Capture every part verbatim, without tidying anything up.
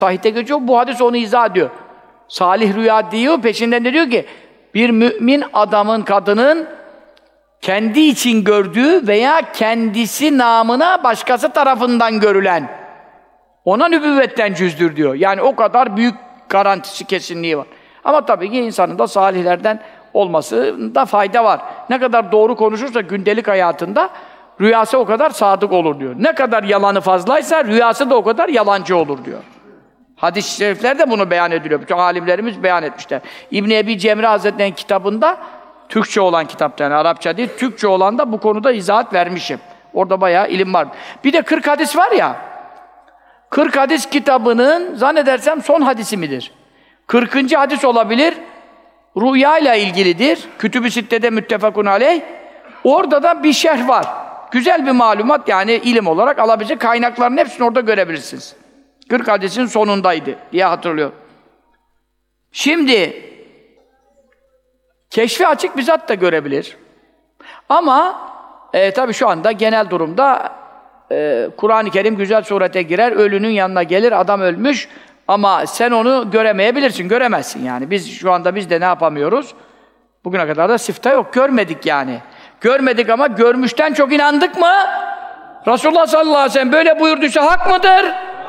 Sahih'te geçiyor, bu hadis onu izah ediyor. Salih rüya diyor, peşinden de diyor ki, bir mümin adamın, kadının kendi için gördüğü veya kendisi namına başkası tarafından görülen, ona nübüvvetten cüzdür diyor. Yani o kadar büyük garantisi, kesinliği var. Ama tabii ki insanın da salihlerden olmasında fayda var. Ne kadar doğru konuşursa gündelik hayatında, rüyası o kadar sadık olur diyor. Ne kadar yalanı fazlaysa rüyası da o kadar yalancı olur diyor. Hadis-i şerifler de bunu beyan ediliyor. Bütün alimlerimiz beyan etmişler. İbn-i Ebi Cemre Hazretleri'nin kitabında, Türkçe olan kitapta yani Arapça değil, Türkçe olan da bu konuda izahat vermişim. Orada bayağı ilim var. Bir de kırk hadis var ya, kırk hadis kitabının zannedersem son hadisi midir? kırkıncı hadis olabilir. Rüya ile ilgilidir. Kütüb-i Sitte'de müttefakun aleyh. Orada da bir şerh var. Güzel bir malumat, yani ilim olarak alabilecek kaynakların hepsini orada görebilirsiniz. kırk hadisin sonundaydı diye hatırlıyorum. Şimdi keşfi açık bir zat da görebilir. Ama e, tabii şu anda genel durumda e, Kur'an-ı Kerim güzel surete girer, ölünün yanına gelir, adam ölmüş ama sen onu göremeyebilirsin, göremezsin yani. Biz şu anda biz de ne yapamıyoruz? Bugüne kadar da sifta yok, görmedik yani. Görmedik ama görmüşten çok inandık mı? Resulullah sallallahu aleyhi ve sellem böyle buyurduysa hak mıdır?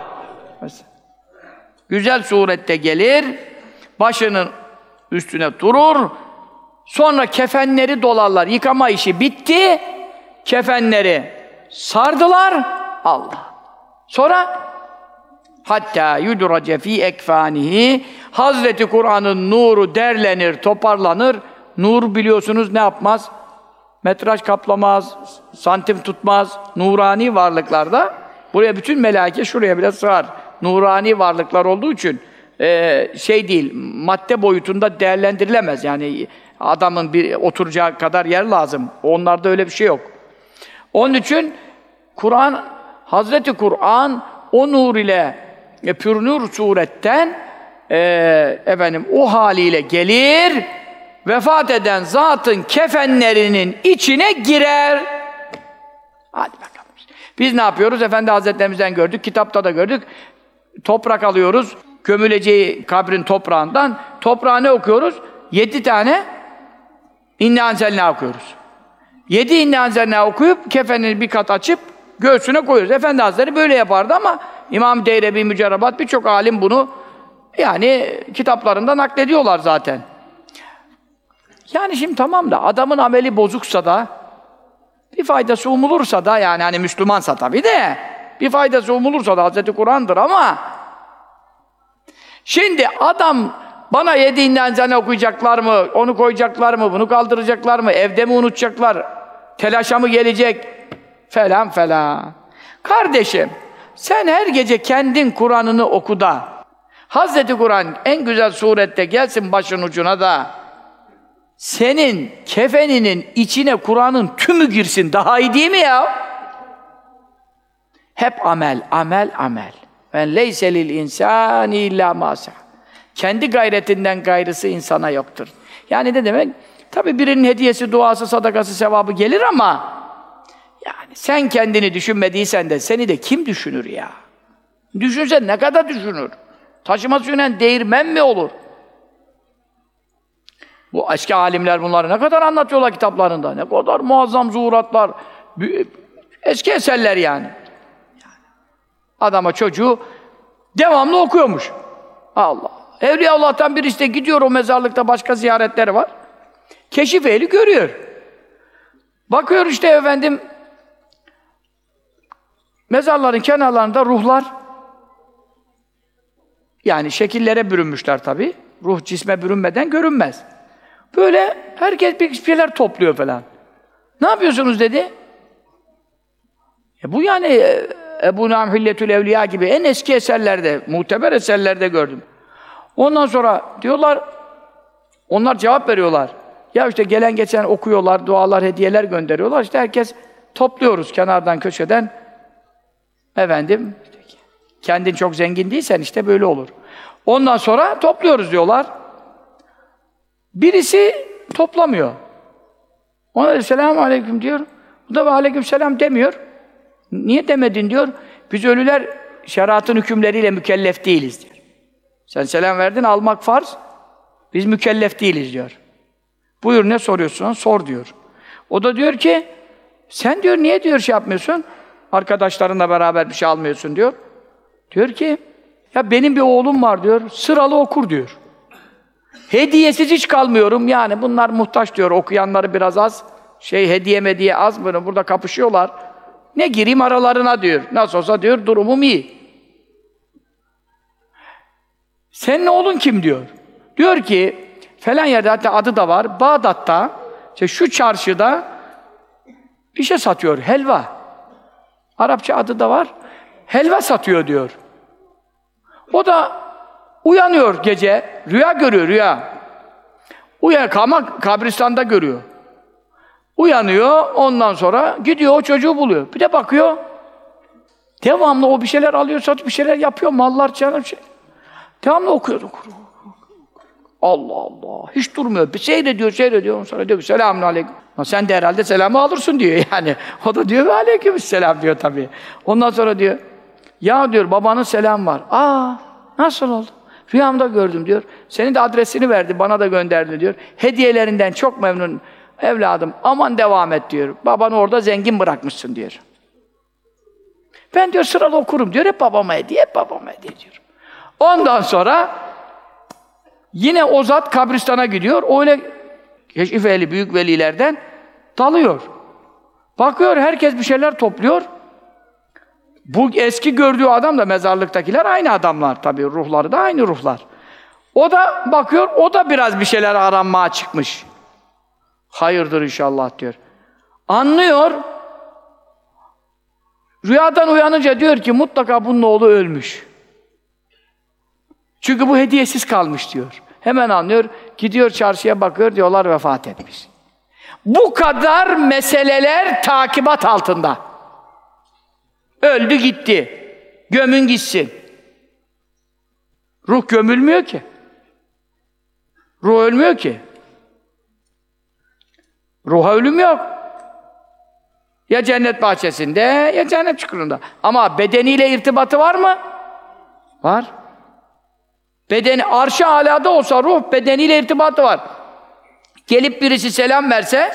Güzel surette gelir, başının üstüne durur, sonra kefenleri dolarlar, yıkama işi bitti, kefenleri sardılar, Allah. Sonra hatta yudrace fî ekfânihi, Hazreti Kur'an'ın nuru derlenir, toparlanır. Nur biliyorsunuz ne yapmaz? Metraj kaplamaz, santim tutmaz, nurani varlıklarda. Buraya bütün melaike şuraya bile sığar. Nurani varlıklar olduğu için e, şey değil, madde boyutunda değerlendirilemez. Yani adamın bir oturacağı kadar yer lazım. Onlarda öyle bir şey yok. Onun için Kur'an, Hazreti Kur'an o nur ile e, pür nur suretten e, efendim o haliyle gelir, vefat eden zatın kefenlerinin içine girer. Hadi bakalım. Biz ne yapıyoruz? Efendi Hazretlerimizden gördük, kitapta da gördük. Toprak alıyoruz, gömüleceği kabrin toprağından. Toprağa ne okuyoruz? Yedi tane İnne Anzelna okuyoruz. Yedi İnne Anzelna okuyup, kefenini bir kat açıp, göğsüne koyuyoruz. Efendi Hazretleri böyle yapardı ama İmam Deyrebi, Mücerrabat, birçok alim bunu yani kitaplarında naklediyorlar zaten. Yani şimdi tamam da adamın ameli bozuksa da, bir faydası umulursa da, yani hani Müslümansa tabii de, bir faydası umulursa da Hazreti Kur'an'dır ama şimdi adam bana yediğinden zane okuyacaklar mı, onu koyacaklar mı, bunu kaldıracaklar mı, evde mi unutacaklar, telaşa mı gelecek falan falan. Kardeşim, sen her gece kendin Kur'an'ını oku da Hazreti Kur'an en güzel surette gelsin başın ucuna da senin kefeninin içine Kur'an'ın tümü girsin, daha iyi değil mi ya? Hep amel, amel, amel. Ben leyse lil insani illa ma sa'a. Kendi gayretinden gayrısı insana yoktur. Yani ne demek? Tabii birinin hediyesi, duası, sadakası, sevabı gelir ama yani sen kendini düşünmediysen de seni de kim düşünür ya? Düşünsen ne kadar düşünür? Taşıma suyla değirmen mi olur? Bu eski alimler bunları ne kadar anlatıyorlar kitaplarında. Ne kadar muazzam zuhuratlar, eski eserler yani. Adama çocuğu devamlı okuyormuş. Allah. Evliyaullah'tan birisi de gidiyor o mezarlıkta, başka ziyaretleri var. Keşif ehli görüyor. Bakıyor işte efendim, mezarların kenarlarında ruhlar, yani şekillere bürünmüşler tabii. Ruh cisme bürünmeden görünmez. Böyle herkes bir şeyler topluyor falan. Ne yapıyorsunuz dedi. E bu yani Ebu Naim Hilletül Evliya gibi en eski eserlerde, muteber eserlerde gördüm. Ondan sonra diyorlar, onlar cevap veriyorlar. Ya işte gelen geçen okuyorlar, dualar, hediyeler gönderiyorlar. İşte herkes topluyoruz kenardan, köşeden. Efendim, işte kendin çok zengin değilsen işte böyle olur. Ondan sonra topluyoruz diyorlar. Birisi toplamıyor. Ona da selamun aleyküm diyor. Bu da aleyküm selam demiyor. Niye demedin diyor. Biz ölüler şeriatın hükümleriyle mükellef değiliz diyor. Sen selam verdin, almak farz. Biz mükellef değiliz diyor. Buyur ne soruyorsun? Sor diyor. O da diyor ki, sen diyor niye diyor şey yapmıyorsun? Arkadaşlarınla beraber bir şey almıyorsun diyor. Diyor ki, ya benim bir oğlum var diyor, sıralı okur diyor. Hediyesiz hiç kalmıyorum yani bunlar muhtaç diyor, okuyanları biraz az. Şey hediye mediye az bunu burada kapışıyorlar. Ne gireyim aralarına diyor. Nasıl olsa diyor durumum iyi. Senin oğlun kim diyor. Diyor ki falan yerde hatta adı da var. Bağdat'ta işte şu çarşıda bir şey satıyor. Helva. Arapça adı da var. Helva satıyor diyor. O da uyanıyor gece. Rüya görüyor rüya. Uyan ama kabristanda görüyor. Uyanıyor, ondan sonra gidiyor o çocuğu buluyor. Bir de bakıyor, devamlı o bir şeyler alıyor, satıyor, bir şeyler yapıyor, mallar canım şey. Devamlı okuyor, okuyor. Allah Allah, hiç durmuyor. Bir seyrediyor, seyrediyor, ondan sonra diyor ki selamun aleyküm. Sen de herhalde selamı alırsın diyor yani. O da diyor aleyküm selam diyor tabii. Ondan sonra diyor, ya diyor babanın selam var. Aa, nasıl oldu? Rüyamda gördüm diyor. Senin de adresini verdi, bana da gönderdi diyor. Hediyelerinden çok memnun. Evladım aman devam et diyor. Babanı orada zengin bırakmışsın diyor. Ben diyor sıralı okurum diyor. Hep babama hediye, hep babama hediye diyor. Ondan sonra yine o zat kabristana gidiyor. Öyle keşif ehli büyük velilerden dalıyor. Bakıyor herkes bir şeyler topluyor. Bu eski gördüğü adam da mezarlıktakiler aynı adamlar tabii. Ruhları da aynı ruhlar. O da bakıyor, o da biraz bir şeyler aranmaya çıkmış. Hayırdır inşallah diyor. Anlıyor. Rüyadan uyanınca diyor ki mutlaka bunun oğlu ölmüş. Çünkü bu hediyesiz kalmış diyor. Hemen anlıyor. Gidiyor çarşıya bakıyor diyorlar vefat etmiş. Bu kadar meseleler takibat altında. Öldü gitti. Gömün gitsin. Ruh gömülmüyor ki. Ruh ölmüyor ki. Ruha ölüm yok. Ya cennet bahçesinde ya cennet çukurunda. Ama bedeniyle irtibatı var mı? Var. Bedeni arş-ı alada olsa ruh bedeniyle irtibatı var. Gelip birisi selam verse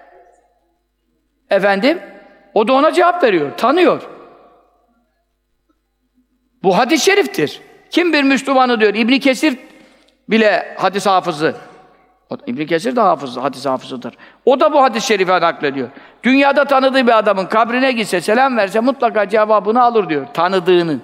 efendim o da ona cevap veriyor, tanıyor. Bu hadis-i şeriftir. Kim bir Müslümanı diyor, İbn Kesir bile hadis hafızı. İbn Kesir de hafız, hadis hafızıdır. O da bu hadis-i şerife naklediyor. Dünyada tanıdığı bir adamın kabrine gitse, selam verse mutlaka cevabını alır diyor, tanıdığını.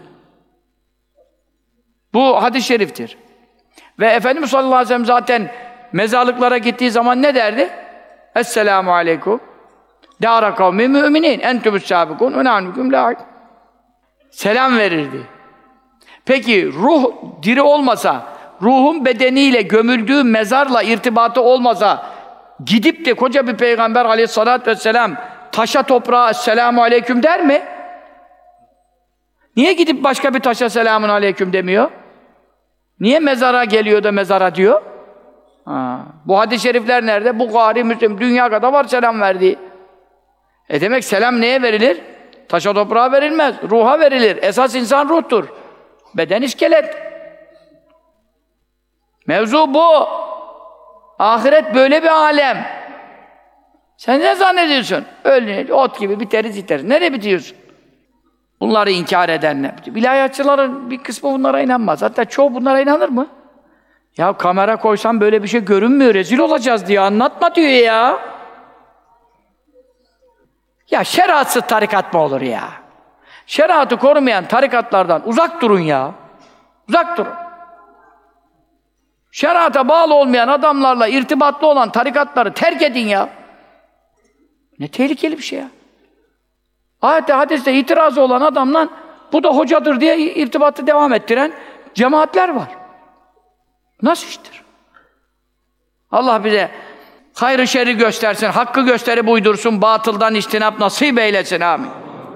Bu hadis-i şeriftir. Ve Efendimiz sallallahu aleyhi ve sellem zaten mezarlıklara gittiği zaman ne derdi? Esselamu aleyküm. Dâra kavmi müminin. Entümüs sâbikûn ve nâhnüküm lâik. Selam verirdi. Peki ruh diri olmasa, ruhun bedeniyle gömüldüğü mezarla irtibatı olmasa, gidip de koca bir peygamber aleyhissalatü vesselam taşa toprağa esselamu aleyküm der mi? Niye gidip başka bir taşa selamun aleyküm demiyor? Niye mezara geliyor da mezara diyor? Ha. Bu hadis-i şerifler nerede? Bukhari, Müslim, dünya kadar var selam verdiği. E demek selam neye verilir? Taşa toprağa verilmez, ruha verilir. Esas insan ruhtur. Beden iskelet. Mevzu bu. Ahiret böyle bir alem. Sen ne zannediyorsun? Öyle ot gibi biteriz biteriz. Nereye bitiyorsun? Bunları inkar edenler. İlahiyatçıların bir kısmı bunlara inanmaz. Hatta çoğu bunlara inanır mı? Ya kamera koysam böyle bir şey görünmüyor, rezil olacağız diye anlatma diyor ya. Ya şeriatsız tarikat mı olur ya? Şeriatı korumayan tarikatlardan uzak durun ya. Uzak durun. Şeriata bağlı olmayan adamlarla irtibatlı olan tarikatları terk edin ya. Ne tehlikeli bir şey ya. Ayette, hadiste itirazı olan adamla bu da hocadır diye irtibatı devam ettiren cemaatler var. Nasıl iştir? Allah bize hayrı şerri göstersin, hakkı gösterip uydursun, batıldan içtinap nasip eylesin. Amin.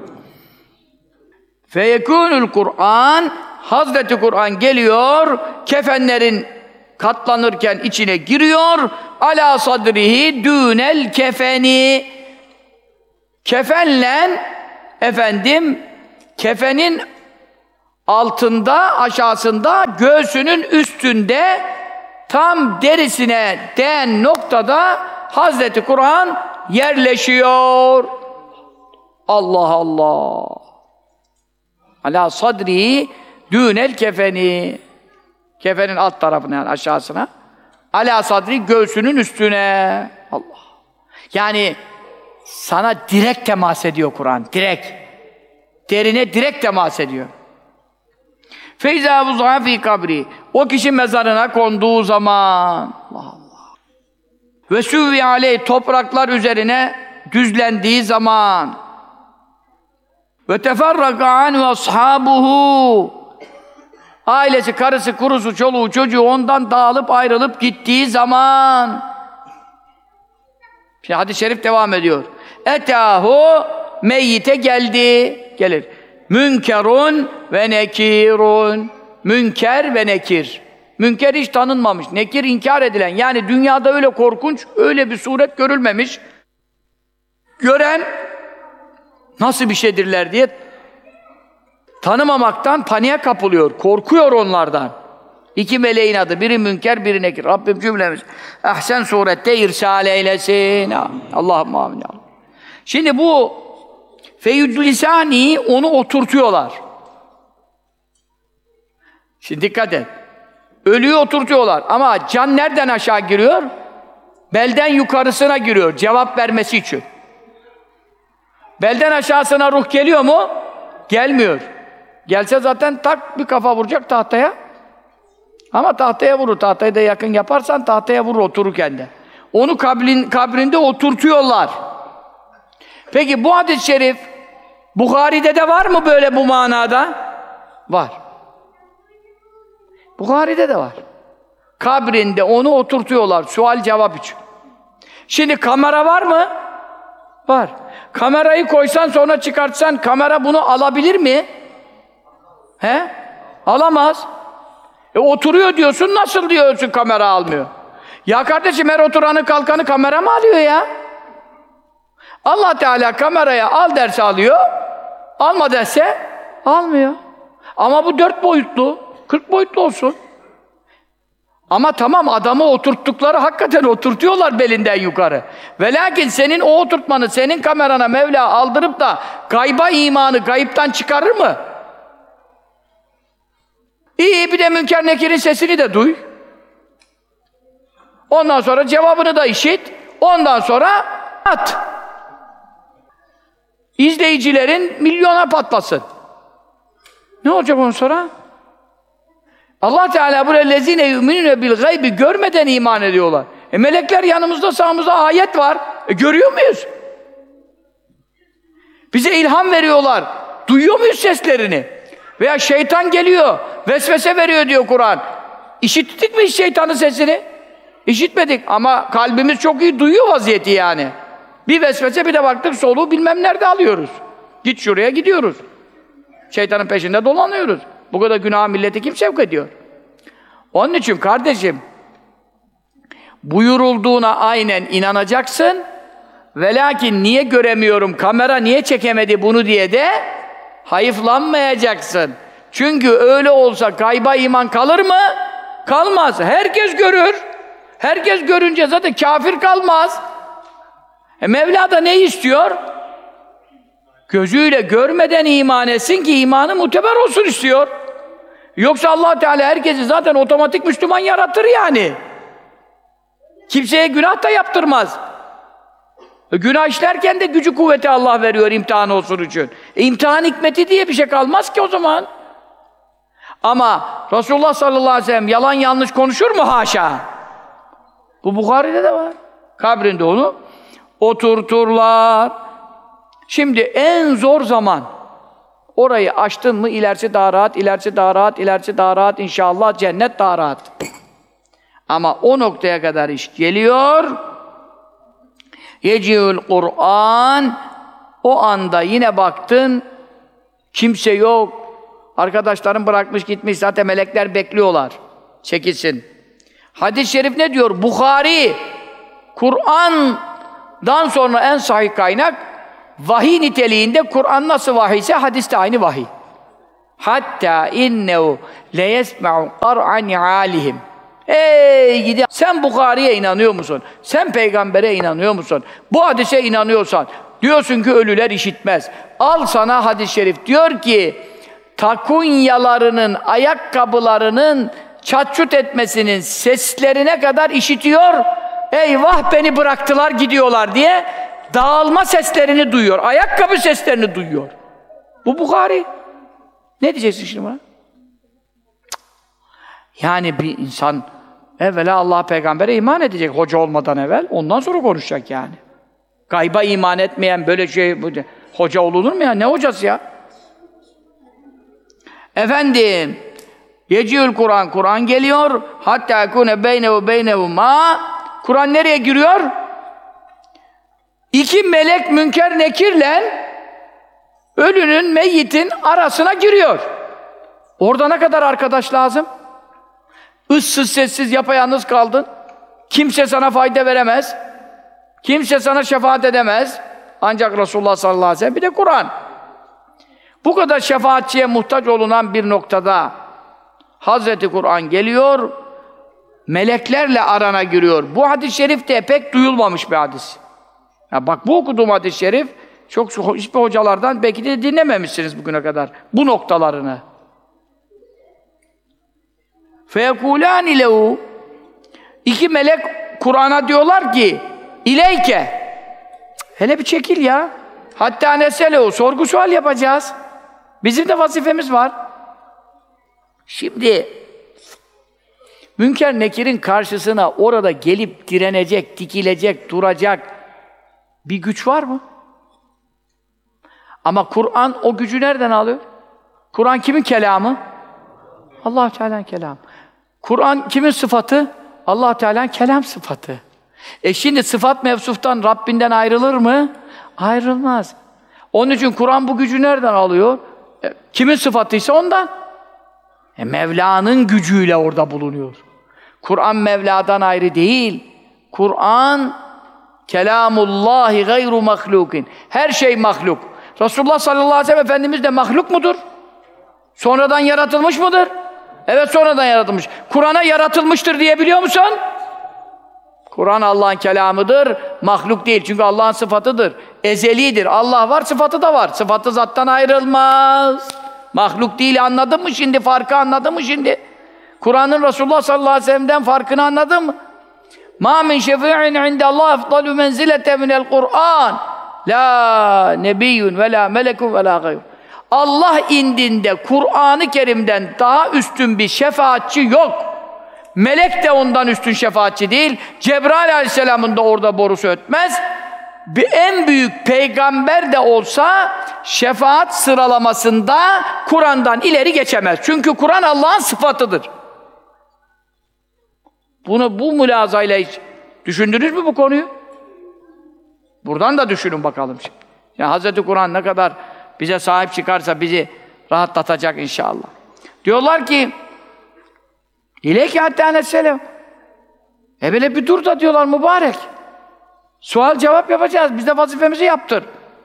Feyekûnül Kur'an, Hazreti Kur'an geliyor, kefenlerin katlanırken içine giriyor, alâ sadrihi dûnel kefeni. Kefenle efendim, kefenin altında, aşağısında, göğsünün üstünde, tam derisine değen noktada Hazreti Kur'an yerleşiyor. Allah Allah. Ala sadri dünel kefeni. Kefenin alt tarafına, yani aşağısına. Ala sadri, göğsünün üstüne. Allah. Yani sana direkt temas ediyor Kur'an, direkt. Derine direkt temas ediyor. Feyza vuzuha fi kabri. O kişi mezarına konduğu zaman, Allah Allah. Ve süvvi aleyh, topraklar üzerine düzlendiği zaman. Ve teferraka an ve ashabuhu. Ailesi, karısı, kurusu, çoluğu, çocuğu ondan dağılıp ayrılıp gittiği zaman. Şimdi hadis-i şerif devam ediyor. Etahu, meyyite geldi, gelir. Münkerun ve nekirun. Münker ve nekir. Münker hiç tanınmamış, nekir inkar edilen. Yani dünyada öyle korkunç, öyle bir suret görülmemiş. Gören nasıl bir şeydirler diye tanımamaktan paniğe kapılıyor, korkuyor onlardan. İki meleğin adı, biri münker, biri nekir. Rabbim cümlemiz ahsen surette irsal eylesin. Allah'ım amin. Şimdi bu feyyüc lisani, onu oturtuyorlar. Şimdi dikkat et. Ölüyü oturtuyorlar ama can nereden aşağı giriyor? Belden yukarısına giriyor cevap vermesi için. Belden aşağısına ruh geliyor mu? Gelmiyor. Gelse zaten tak bir kafa vuracak tahtaya. Ama tahtaya vurur. Tahtayı da yakın yaparsan tahtaya vurur otururken de. Onu kabrin, kabrinde oturtuyorlar. Peki bu hadis-i şerif Bukhari'de de var mı böyle bu manada? Var. Bukhari'de de var. Kabrinde onu oturtuyorlar sual cevap için. Şimdi kamera var mı? Var. Kamerayı koysan sonra çıkartsan kamera bunu alabilir mi? He? Alamaz. E oturuyor diyorsun, nasıl diyorsun kamera almıyor? Ya kardeşim, her oturanı kalkanı kamera mı alıyor ya? Allah Teala kameraya al derse alıyor, alma derse almıyor. Ama bu dört boyutlu, kırk boyutlu olsun. Ama tamam, adamı oturttukları hakikaten oturtuyorlar belinden yukarı. Ve lakin senin o oturtmanı, senin kamerana Mevla aldırıp da gayba imanı gayipten çıkarır mı? İyi, bir de Münker Nekir'in sesini de duy. Ondan sonra cevabını da işit. Ondan sonra at. İzleyicilerin milyona patlasın. Ne olacak ondan sonra? Allah Teala buraya lezine yu'minune bil gaybi, görmeden iman ediyorlar. E melekler yanımızda, sağımızda, ayet var. E görüyor muyuz? Bize ilham veriyorlar. Duyuyor muyuz seslerini? Veya şeytan geliyor, vesvese veriyor diyor Kur'an. İşittik mi şeytanın sesini? İşitmedik ama kalbimiz çok iyi duyuyor vaziyeti yani. Bir vesvese, bir de baktık soluğu bilmem nerede alıyoruz. Git şuraya gidiyoruz. Şeytanın peşinde dolanıyoruz. Bu kadar günah milleti kim sevk ediyor? Onun için kardeşim, buyurulduğuna aynen inanacaksın. Ve lakin niye göremiyorum, kamera niye çekemedi bunu diye de hayıflanmayacaksın. Çünkü öyle olsa gayba iman kalır mı? Kalmaz. Herkes görür. Herkes görünce zaten kafir kalmaz. E Mevla da ne istiyor? Gözüyle görmeden iman etsin ki imanı muteber olsun istiyor. Yoksa Allah Teala herkesi zaten otomatik Müslüman yaratır yani. Kimseye günah da yaptırmaz. E günah işlerken de gücü kuvveti Allah veriyor imtihan olsun için. E imtihan hikmeti diye bir şey kalmaz ki o zaman. Ama Resulullah sallallahu aleyhi ve sellem yalan yanlış konuşur mu? Haşa! Bu Bukhari'de de var. Kabrinde onu oturturlar. Şimdi en zor zaman, orayı açtın mı ilerisi daha rahat, ilerisi daha rahat, ilerisi daha rahat, inşallah cennet daha rahat. Ama o noktaya kadar iş geliyor. Yeci'ül Kur'an, o anda yine baktın, kimse yok. Arkadaşların bırakmış gitmiş, zaten melekler bekliyorlar. Çekilsin. Hadis-i şerif ne diyor? Bukhari, Kur'an'dan sonra en sahih kaynak, vahiy niteliğinde. Kur'an nasıl vahiyse hadis de aynı vahiy. Hatta innehu le yesma'u qar'an alihim. Ey gidi! Sen Bukhari'ye inanıyor musun? Sen peygambere inanıyor musun? Bu hadise inanıyorsan, diyorsun ki ölüler işitmez. Al sana hadis-i şerif. Diyor ki, takunyalarının, ayakkabılarının çat-çut etmesinin seslerine kadar işitiyor. Eyvah beni bıraktılar gidiyorlar diye dağılma seslerini duyuyor. Ayakkabı seslerini duyuyor. Bu Bukhari. Ne diyeceksin şimdi buna? Yani bir insan evvela Allah'a, peygambere iman edecek hoca olmadan evvel. Ondan sonra konuşacak yani. Gayba iman etmeyen böyle şey, hoca olunur mu ya? Ne hocası ya? Efendim, Yeciyül Kur'an, Kur'an geliyor. Hatta ekune beynehu beynehu ma. Kur'an nereye giriyor? İki melek Münker Nekir'le ölünün, meyyitin arasına giriyor. Orada ne kadar arkadaş lazım? Issız sessiz yapayalnız kaldın. Kimse sana fayda veremez. Kimse sana şefaat edemez. Ancak Resulullah sallallahu aleyhi ve sellem, bir de Kur'an. Bu kadar şefaatçiye muhtaç olunan bir noktada Hazreti Kur'an geliyor, meleklerle arana giriyor. Bu hadis-i şerif de pek duyulmamış bir hadis. Ya bak, bu okuduğum hadis-i şerif çok hiçbir hocalardan belki de dinlememişsiniz bugüne kadar bu noktalarını. فَيَقُولَانِ لَهُ İki melek Kur'an'a diyorlar ki İleyke, hele bir çekil ya. Hatta neselehu, sorgu sual yapacağız. Bizim de vazifemiz var. Şimdi Münker Nekir'in karşısına orada gelip direnecek, dikilecek, duracak bir güç var mı? Ama Kur'an o gücü nereden alıyor? Kur'an kimin kelamı? Allah-u Teala'nın kelamı. Kur'an kimin sıfatı? Allah-u Teala'nın kelam sıfatı. E şimdi sıfat mevsuftan, Rabbinden ayrılır mı? Ayrılmaz. Onun için Kur'an bu gücü nereden alıyor? E, kimin sıfatıysa ondan. E, Mevla'nın gücüyle orada bulunuyor. Kur'an Mevla'dan ayrı değil. Kur'an kelamullahi gayru mahlukin. Her şey mahluk. Resulullah sallallahu aleyhi ve sellem Efendimiz de mahluk mudur? Sonradan yaratılmış mıdır? Evet, sonradan yaratılmış. Kur'an'a yaratılmıştır diyebiliyor musun? Kur'an Allah'ın kelamıdır, mahluk değil. Çünkü Allah'ın sıfatıdır, ezelidir. Allah var, sıfatı da var. Sıfatı zattan ayrılmaz. Mahluk değil, anladın mı şimdi? Farkı anladın mı şimdi? Kur'an'ın Resulullah sallallahu aleyhi ve sellem'den farkını anladın mı? مَا مِنْ شَفِيعٍ عِنْدَ اللّٰهِ اَفْضَلُ مَنْزِلَةً مِنَ الْقُرْآنِ لَا نَبِيٌّ وَلَا مَلَكٌ وَلَا غَيْرٌ. Allah indinde Kur'an-ı Kerim'den daha üstün bir şefaatçi yok. Melek de ondan üstün şefaatçi değil. Cebrail aleyhisselamın da orada borusu ötmez. Bir en büyük peygamber de olsa şefaat sıralamasında Kur'an'dan ileri geçemez. Çünkü Kur'an Allah'ın sıfatıdır. Bunu bu mülazayla hiç düşündünüz mü bu konuyu? Buradan da düşünün bakalım şimdi. Yani Hazreti Kur'an ne kadar bize sahip çıkarsa bizi rahatlatacak inşallah. Diyorlar ki İleyke hatta neselev. E böyle bir dur da diyorlar mübarek. Sual cevap yapacağız. Biz de vazifemizi yaptır.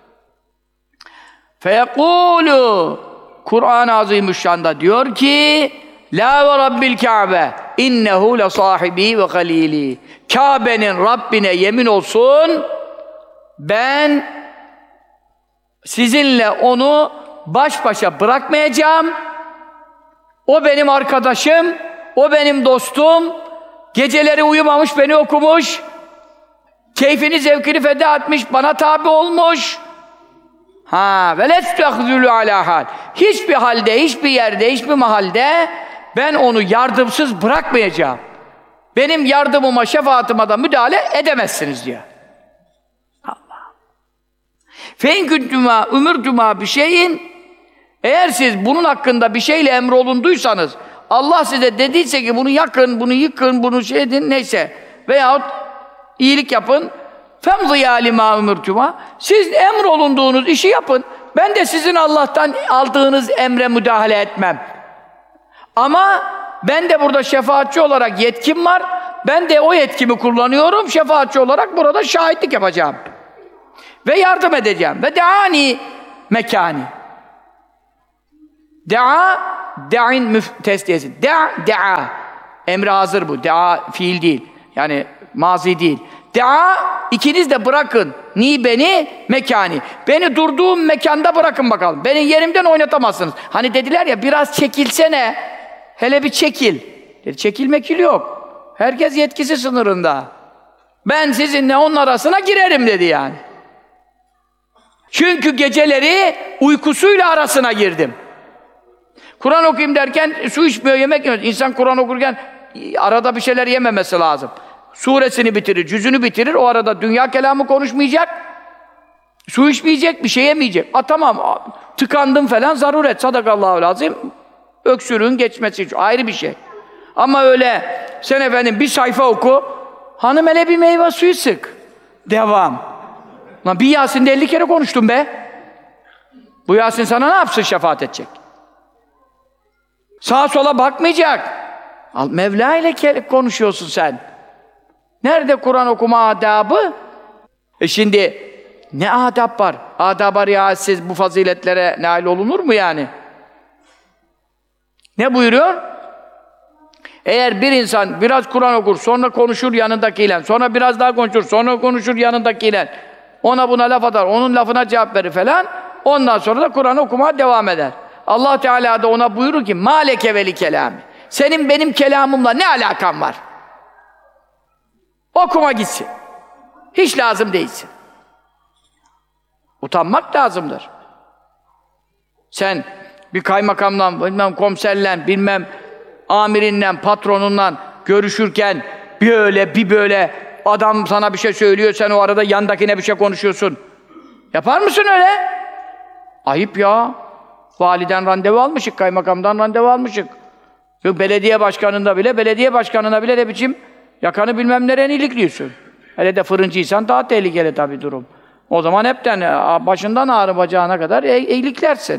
Feyekûlû Kur'an-ı Azimüşşan'da diyor ki La ve Rabbil Kâbe innehu le sahibi ve halili. Kâbe'nin Rabbine yemin olsun ben sizinle onu baş başa bırakmayacağım. O benim arkadaşım, o benim dostum. Geceleri uyumamış, beni okumuş. Keyfini, zevkini feda etmiş, bana tabi olmuş. Ha, ve lestehzülü alâ hal. Hiçbir halde, hiçbir yerde, hiçbir mahalde ben onu yardımsız bırakmayacağım. Benim yardımıma, şefaatıma da müdahale edemezsiniz diyor. Allah. Fe in kuntumâ umurtumâ bir şeyin. Eğer siz bunun hakkında bir şeyle emrolunduysanız, Allah size dediyse ki bunu yakın, bunu yıkın, bunu şey edin, neyse veyahut iyilik yapın, فَمْضِيَا لِمَا اُمُرْتُمَا siz emrolunduğunuz işi yapın. Ben de sizin Allah'tan aldığınız emre müdahale etmem. Ama ben de burada şefaatçi olarak yetkim var. Ben de o yetkimi kullanıyorum. Şefaatçi olarak burada şahitlik yapacağım. Ve yardım edeceğim. Ve deani mekani. Da'a, da'in müftestiyesi. Da, da'a. Emri hazır bu. Da'a fiil değil. Yani mazi değil. Da'a, ikiniz de bırakın. Ni beni, mekani. Beni durduğum mekanda bırakın bakalım. Beni yerimden oynatamazsınız. Hani dediler ya, biraz çekilsene. Hele bir çekil. Dedi, çekil mekil yok. Herkes yetkisi sınırında. Ben sizinle onun arasına girerim dedi yani. Çünkü geceleri uykusuyla arasına girdim. Kur'an okuyayım derken su içmiyor, yemek yemiyor. İnsan Kur'an okurken arada bir şeyler yememesi lazım. Suresini bitirir, cüzünü bitirir. O arada dünya kelamı konuşmayacak. Su içmeyecek, bir şey yemeyecek. A tamam, tıkandım falan, zaruret. Sadakallahu lazım. Öksürüğün geçmesi için ayrı bir şey. Ama öyle sen efendim bir sayfa oku, hanım hele bir meyve suyu sık. Devam. Lan bir Yasin'de elli kere konuştum be. Bu Yasin sana ne yapsın, şefaat edecek? Sağa sola bakmayacak. Al, Mevla ile konuşuyorsun sen. Nerede Kur'an okuma adabı? E şimdi ne adab var? Adab-ı riayetsiz bu faziletlere nail olunur mu yani? Ne buyuruyor? Eğer bir insan biraz Kur'an okur, sonra konuşur yanındakiyle, sonra biraz daha konuşur, sonra konuşur yanındakiyle, ona buna laf atar, onun lafına cevap verir falan, ondan sonra da Kur'an okumaya devam eder. Allah Teala da ona buyurur ki, mâleke veli kelâmi. Senin benim kelamımla ne alakan var? Okuma gitsin. Hiç lazım değilsin. Utanmak lazımdır. Sen bir kaymakamla, bilmem komiserle, bilmem amirinle, patronunla görüşürken bir öyle bir böyle adam sana bir şey söylüyor, sen o arada yandakine bir şey konuşuyorsun. Yapar mısın öyle? Ayıp ya. Validen randevu almışık, kaymakamdan randevu almışık. Belediye başkanında bile, belediye başkanına bile ne biçim yakanı bilmem nereye ilikliyorsun. Hele de fırıncıysan daha tehlikeli tabii durum. O zaman hepten başından ağrı bacağına kadar iliklersin.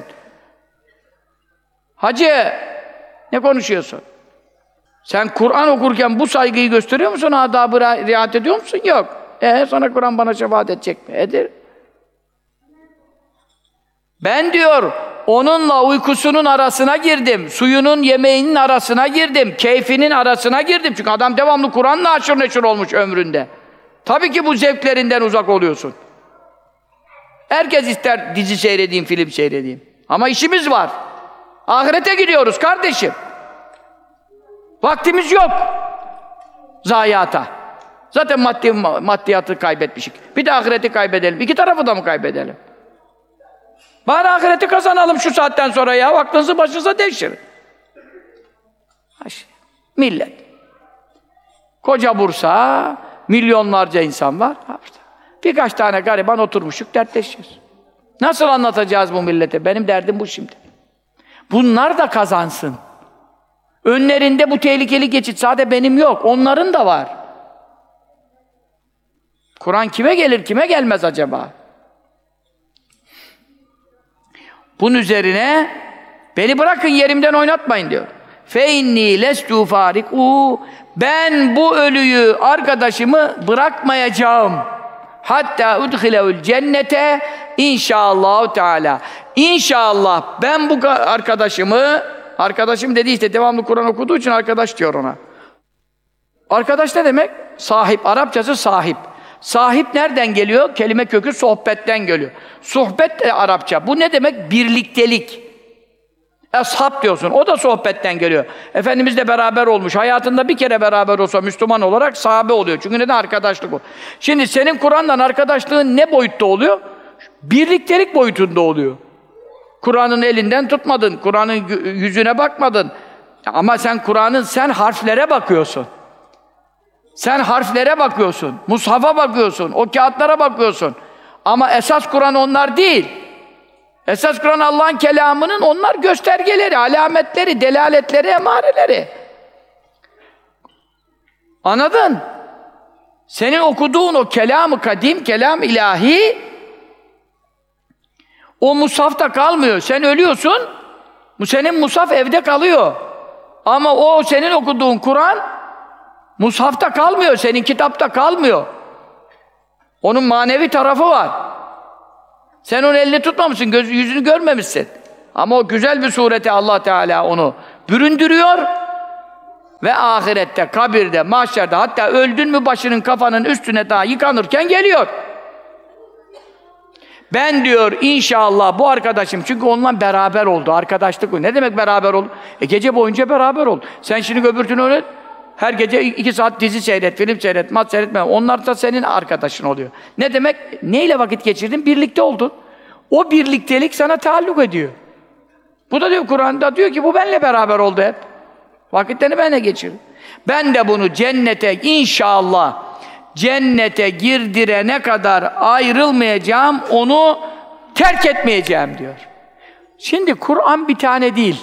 Hacı, ne konuşuyorsun? Sen Kur'an okurken bu saygıyı gösteriyor musun? Adabı riayet ediyor musun? Yok. E sonra Kur'an bana şefaat edecek mi? Edir. Ben diyor, onunla uykusunun arasına girdim, suyunun, yemeğinin arasına girdim, keyfinin arasına girdim. Çünkü adam devamlı Kur'an'la aşırı neşir olmuş ömründe. Tabii ki bu zevklerinden uzak oluyorsun. Herkes ister dizi seyredeyim, film seyredeyim. Ama işimiz var. Ahirete gidiyoruz kardeşim. Vaktimiz yok. Zayiata. Zaten maddi, maddiyatı kaybetmişik. Bir de ahireti kaybedelim. İki tarafı da mı kaybedelim? Bari ahireti kazanalım şu saatten sonra ya. Aklınızı başınıza devşirin. Millet. Koca Bursa, milyonlarca insan var. Birkaç tane gariban oturmuşuk, dertleşiyoruz. Nasıl anlatacağız bu millete? Benim derdim bu şimdi. Bunlar da kazansın. Önlerinde bu tehlikeli geçit. Sadece benim yok, onların da var. Kur'an kime gelir, kime gelmez acaba? Bunun üzerine beni bırakın, yerimden oynatmayın diyor. Fe inni lestu fariku. Ben bu ölüyü, arkadaşımı bırakmayacağım. Hatta udhileul cennete inşallah Teala. İnşallah ben bu arkadaşımı, arkadaşım dedi işte devamlı Kur'an okuduğu için arkadaş diyor ona. Arkadaş ne demek? Sahip. Arapçası sahip. Sahip nereden geliyor? Kelime kökü sohbetten geliyor. Sohbet de Arapça. Bu ne demek? Birliktelik. Eshab diyorsun. O da sohbetten geliyor. Efendimizle beraber olmuş. Hayatında bir kere beraber olsa Müslüman olarak sahabe oluyor. Çünkü neden? Arkadaşlık o. Şimdi senin Kur'an'la arkadaşlığın ne boyutta oluyor? Birliktelik boyutunda oluyor. Kur'an'ın elinden tutmadın. Kur'an'ın yüzüne bakmadın. Ama sen Kur'an'ın, sen harflere bakıyorsun. Sen harflere bakıyorsun. Mushafa bakıyorsun. O kağıtlara bakıyorsun. Ama esas Kur'an onlar değil. Esas Kur'an Allah'ın kelamının onlar göstergeleri, alametleri, delaletleri, emareleri. Anladın? Senin okuduğun o kelam-ı kadim, kelam ilahi o mushafta kalmıyor. Sen ölüyorsun, bu senin mushaf evde kalıyor. Ama o senin okuduğun Kur'an mushafta kalmıyor, senin kitapta kalmıyor. Onun manevi tarafı var. Sen onun elini tutmamışsın, göz, yüzünü görmemişsin. Ama o güzel bir surete Allah Teala onu büründürüyor ve ahirette, kabirde, mahşerde, hatta öldün mü başının kafanın üstüne daha yıkanırken geliyor. Ben diyor inşallah bu arkadaşım, çünkü onunla beraber oldu, arkadaşlık o. Ne demek beraber oldu? E gece boyunca beraber oldu. Sen şimdi öbürtünü öyle, her gece iki saat dizi seyret, film seyret, maç seyretme. Onlar da senin arkadaşın oluyor. Ne demek? Neyle vakit geçirdin? Birlikte oldun. O birliktelik sana taalluk ediyor. Bu da diyor, Kur'an'da diyor ki bu benimle beraber oldu hep. Vakitlerini benimle geçirdim. Ben de bunu cennete inşallah, cennete girdirene kadar ayrılmayacağım, onu terk etmeyeceğim diyor. Şimdi Kur'an bir tane değil.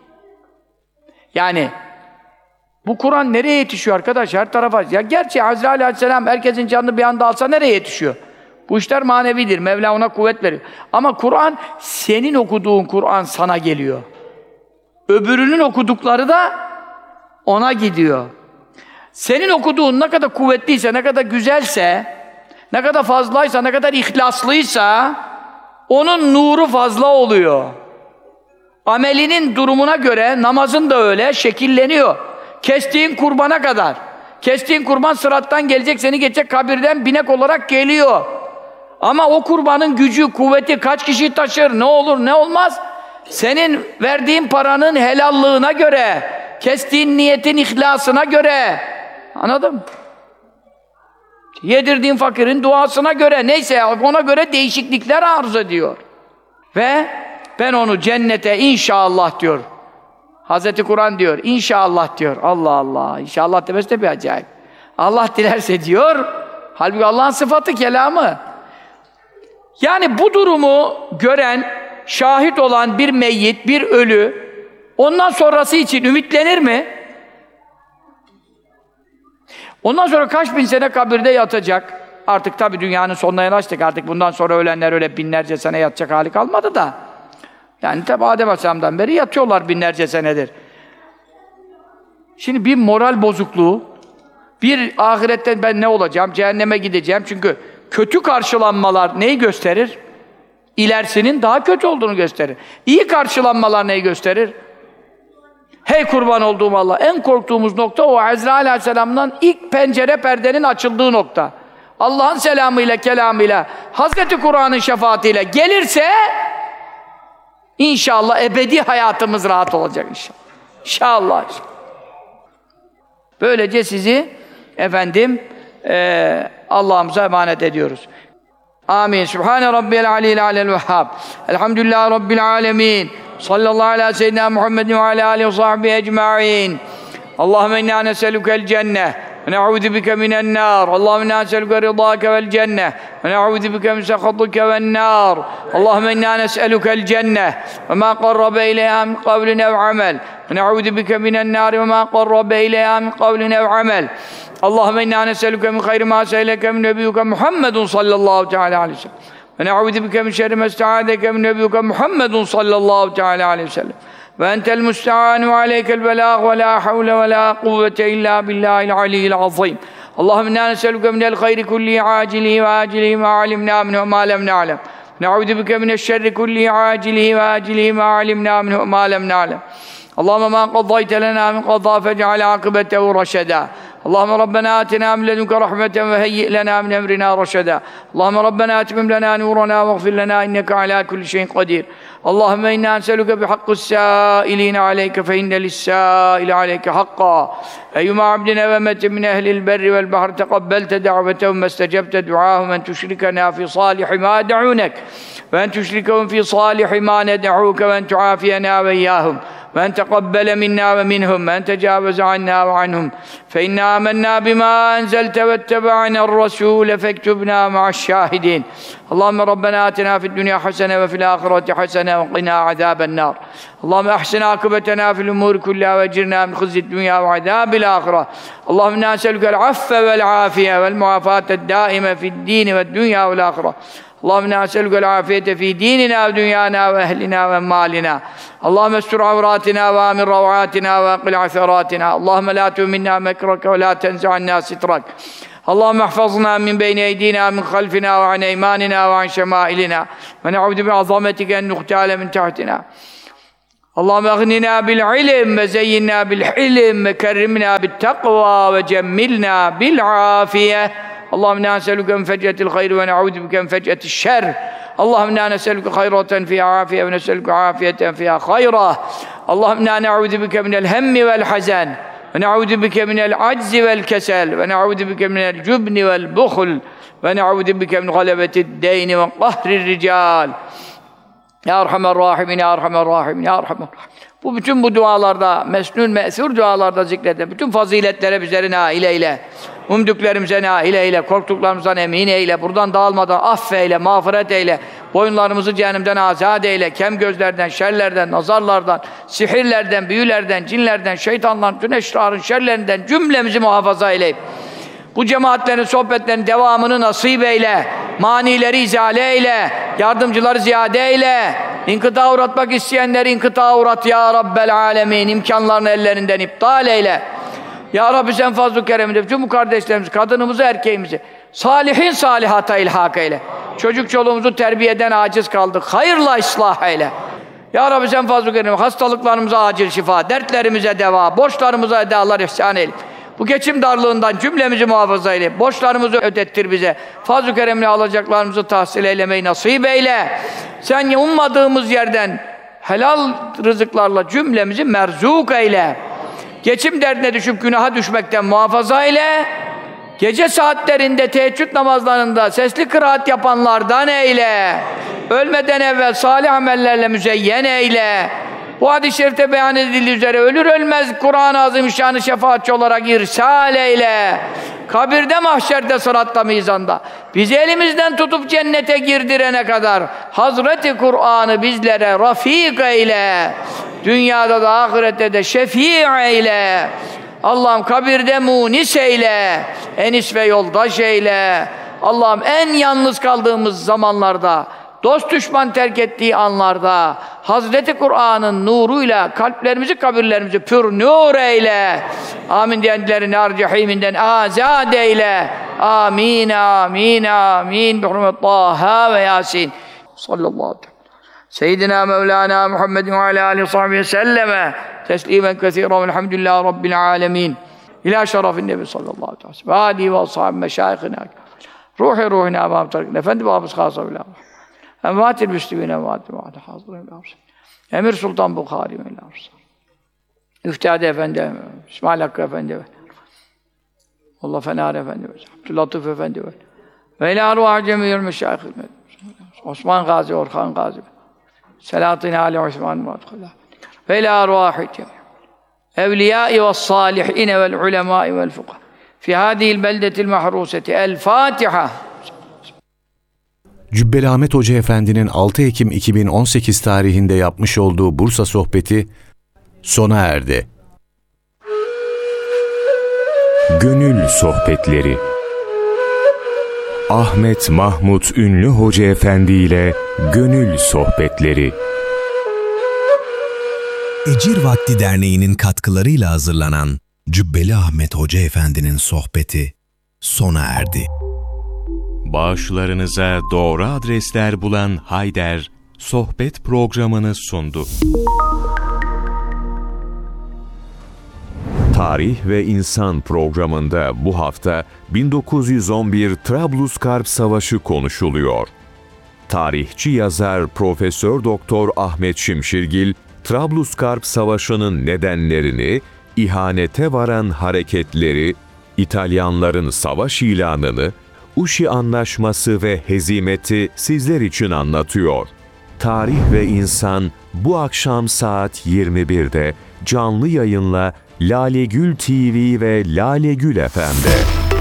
Yani bu Kur'an nereye yetişiyor arkadaş? Her tarafa. Ya gerçi Azrail Aleyhisselam herkesin canını bir anda alsa nereye yetişiyor? Bu işler manevidir. Mevla ona kuvvet veriyor. Ama Kur'an, senin okuduğun Kur'an sana geliyor. Öbürünün okudukları da ona gidiyor. Senin okuduğun ne kadar kuvvetliyse, ne kadar güzelse, ne kadar fazlaysa, ne kadar ihlaslıysa onun nuru fazla oluyor. Amelinin durumuna göre namazın da öyle şekilleniyor. Kestiğin kurbana kadar. Kestiğin kurban sırattan gelecek, seni geçecek, kabirden binek olarak geliyor. Ama o kurbanın gücü, kuvveti kaç kişi taşır, ne olur, ne olmaz? Senin verdiğin paranın helallığına göre, kestiğin niyetin ihlasına göre. Anladın mı? Yedirdiğin fakirin duasına göre, neyse ona göre değişiklikler arz ediyor. Ve ben onu cennete inşallah diyor. Hazreti Kur'an diyor, inşallah diyor. Allah Allah, inşallah demesi de bir acayip. Allah dilerse diyor, halbuki Allah'ın sıfatı, kelamı. Yani bu durumu gören, şahit olan bir meyyit, bir ölü, ondan sonrası için ümitlenir mi? Ondan sonra kaç bin sene kabirde yatacak. Artık tabii dünyanın sonuna yanaştık. Artık bundan sonra ölenler öyle binlerce sene yatacak hali kalmadı da. Yani tabi Adem Aleyhisselam'dan beri yatıyorlar binlerce senedir. Şimdi bir moral bozukluğu, bir ahirette ben ne olacağım, cehenneme gideceğim. Çünkü kötü karşılanmalar neyi gösterir? İlerisinin daha kötü olduğunu gösterir. İyi karşılanmalar neyi gösterir? Hey kurban olduğum Allah! En korktuğumuz nokta o Azrail Aleyhisselam'dan ilk pencere perdenin açıldığı nokta. Allah'ın selamıyla, kelamıyla, Hazreti Kur'an'ın şefaatiyle gelirse İnşallah ebedi hayatımız rahat olacak inşallah. İnşallah. Böylece sizi efendim e, Allah'ımıza emanet ediyoruz. Amin. Sübhane Rabbiyel Aliyyil Alel Vehhab. Elhamdülillahi Rabbil Alemin. Sallallahu ala seyyidina Muhammedin ve ala alihi ve sahbihi ecma'in. Allahümme inna neselükel cenneh. ونعوذ بك من النار اللهم إنا نسألك رضاك والجنة ونعوذ بك من سخطك والنار اللهم إنا نسألك الجنة وما قرب إليها من قول أو عمل ونعوذ بك من النار وما قرب إليها من قول أو عمل اللهم إنا نسألك من خير ما سألك من نبيك محمد صلى الله تعالى عليه وسلم ونعوذ بك من شر ما استعاذك من نبيك محمد صلى الله تعالى عليه وسلم وأنت المستعان وعليك البلاغ ولا حول ولا قوة إلا بالله العلي العظيم اللهم إنا نسألك من الخير كله عاجله وآجله ما علمنا منه وما لم نعلم نعوذ بك من الشر كله عاجله وآجله ما علمنا منه وما لم نعلم اللهم ما قضيت لنا من قضاء فاجعل عاقبته رشدا اللهم ربنا آتنا من لدنك رحمة وهيئ لنا من أمرنا رشدا اللهم ربنا أتمم لنا نورنا واغفر لنا إنك على كل شيء قدير اللهم إنا نسألك بحق السائلين عليك فإن للسائل عليك حقا أيما عبدنا ومت من أهل البر والبحر تقبلت دعوتهم ما استجبت دعاهم أن تشركنا في صالح ما دعونك وأن تشركهم في صالح ما ندعوك وأن تعافينا وإياهم وأن تقبل منا ومنهم وأن تجاوز عنا وعنهم فإنا آمنا بما أنزلت واتبعنا الرسول فاكتبنا مع الشاهدين اللهم ربنا آتنا في الدنيا حسنة وفي الآخرة حسنة وقنا عذاب النار اللهم أحسن عاقبتنا في الأمور كلها وأجرنا من خزي الدنيا وعذاب الآخرة اللهم إنا نسألك العفو والعافية والمعافاة الدائمة في الدين والدنيا والآخرة اللهم إنا نسألك العافية في ديننا ودنيانا وأهلنا ومالنا اللهم استر عوراتنا وآمن روعاتنا وأقل عثراتنا اللهم لا تهمنا مكرك ولا تنزع عنا سترك اللهم احفظنا من بين أيدينا من خلفنا وعن أيماننا وعن شمائلنا ونعوذ بعظمتك أن نغتال من تحتنا Allahümme aghnina bil ilim ve zeyyinna bil hilim ve kerrimna bil takva ve cemmilna bil afiye. Allahümme inna neselüke min fec'etil hayr ve ne'udu bike min fec'etil şer. Allahümme inna neselüke hayraten fiha afiye ve neselüke afiyeten fiha hayra. Allahümme inna ne'udu bike minel hemmi vel hazen ve ne'udu bike minel aczi vel kesel ve ne'udu bike minel cübni vel buhl ve ne'udu bike min galebetid deyni ve qahrir rical. Ya Erhamer Rahimin, Ya Erhamer Rahimin, Ya Erhamer Rahimin. Bu bütün bu dualarda, mesnun, me'sur dualarda zikrede, bütün faziletlere bizleri nail eyle. Umdüklerimize nail eyle, korktuklarımızdan emin eyle, buradan dağılmadan affeyle, mağfiret eyle, boyunlarımızı cehennemden azad eyle, kem gözlerden, şerlerden, nazarlardan, sihirlerden, büyülerden, cinlerden, şeytanların, tüm eşrarın şerlerinden cümlemizi muhafaza eyle. Bu cemaatlerin, sohbetlerin devamını nasip eyle, manileri izale eyle, yardımcıları ziyade eyle, inkıta uğratmak isteyenleri inkıta uğrat ya Rabbel alemin, imkanlarını ellerinden iptal eyle. Ya Rabbi sen fazl-ı kereminde bütün bu kardeşlerimizi, kadınımızı, erkeğimizi salihin salihata ilhak eyle. Çocuk çoluğumuzu terbiyeden aciz kaldık, hayırla ıslah eyle. Ya Rabbi sen fazl-ı kereminde hastalıklarımıza acil şifa, dertlerimize deva, borçlarımıza edalar ihsan eyle. Bu geçim darlığından cümlemizi muhafaza eyle. Borçlarımızı ödettir bize. Fazl-ı keremle alacaklarımızı tahsil eylemeyi nasip eyle. Sen ummadığımız yerden helal rızıklarla cümlemizi merzuk eyle. Geçim derdine düşüp günaha düşmekten muhafaza eyle. Gece saatlerinde, teheccüd namazlarında sesli kıraat yapanlardan eyle. Ölmeden evvel salih amellerle müzeyyen eyle. Bu hadis-i şerifte beyan edildiği üzere ölür ölmez Kur'an-ı Azimüşşan'ı şefaatçi olarak irsal eyle. Kabirde, mahşerde, sıratta, mizanda bizi elimizden tutup cennete girdirene kadar Hazreti Kur'an'ı bizlere rafik eyle. Dünyada da ahirette de şefii eyle. Allah'ım kabirde munis eyle. Enis ve yoldaş eyle. Allah'ım en yalnız kaldığımız zamanlarda, dost düşman terk ettiği anlarda Hazreti Kur'an'ın nuruyla kalplerimizi, kabirlerimizi pür nur eyle. Amin diyenlerin nar cehiminden azad eyle. Amin, amin, amin. Bi hurmet Taha ve Yasin. Sallallahu aleyhi ve sellem. Seyyidina Mevlana Muhammedin ve alâ âlihi ve sahbihi selleme teslimen kesiren velhamdülillahi rabbil âlemin. İlâ şerefin nebi sallallahu aleyhi ve sellem. Ve âlihi ve ashabi meşâihina. Ruhi ruhina amam tarikın. Efendi babamız khâsa bilâh. Envâtil müslümîne envâtil vâdâ hâzırın bilâh. Emir Sultan Bukhari bilâh. Üftâd Efendi, İsmail Hakkı Efendi, Allah Fener Efendi, Abdülatif Efendi ve ilâ arvâh cemî'l meşâih Osman Gazi, Orhan Gazi, Selahattin Ali Osman ve ilâ arvâh cemî'l evliyâi ve sâlihîne vel ulemâi vel fuqahâ fi hâzihil beldetil mahrûseti. El Fâtiha. Cübbeli Ahmet Hoca Efendi'nin altı Ekim iki bin on sekiz tarihinde yapmış olduğu Bursa sohbeti sona erdi. Gönül Sohbetleri Ahmet Mahmut Ünlü Hoca Efendi ile Gönül Sohbetleri Ecir Vakti Derneği'nin katkılarıyla hazırlanan Cübbeli Ahmet Hoca Efendi'nin sohbeti sona erdi. Bağışlarınıza doğru adresler bulan Hayder, sohbet programını sundu. Tarih ve İnsan programında bu hafta bin dokuz yüz on bir Trablusgarp Savaşı konuşuluyor. Tarihçi yazar Profesör Doktor Ahmet Şimşirgil, Trablusgarp Savaşı'nın nedenlerini, ihanete varan hareketleri, İtalyanların savaş ilanını, Uşi Anlaşması ve hezimeti sizler için anlatıyor. Tarih ve İnsan bu akşam saat yirmi birde canlı yayınla Lalegül T V ve Lalegül F M'de.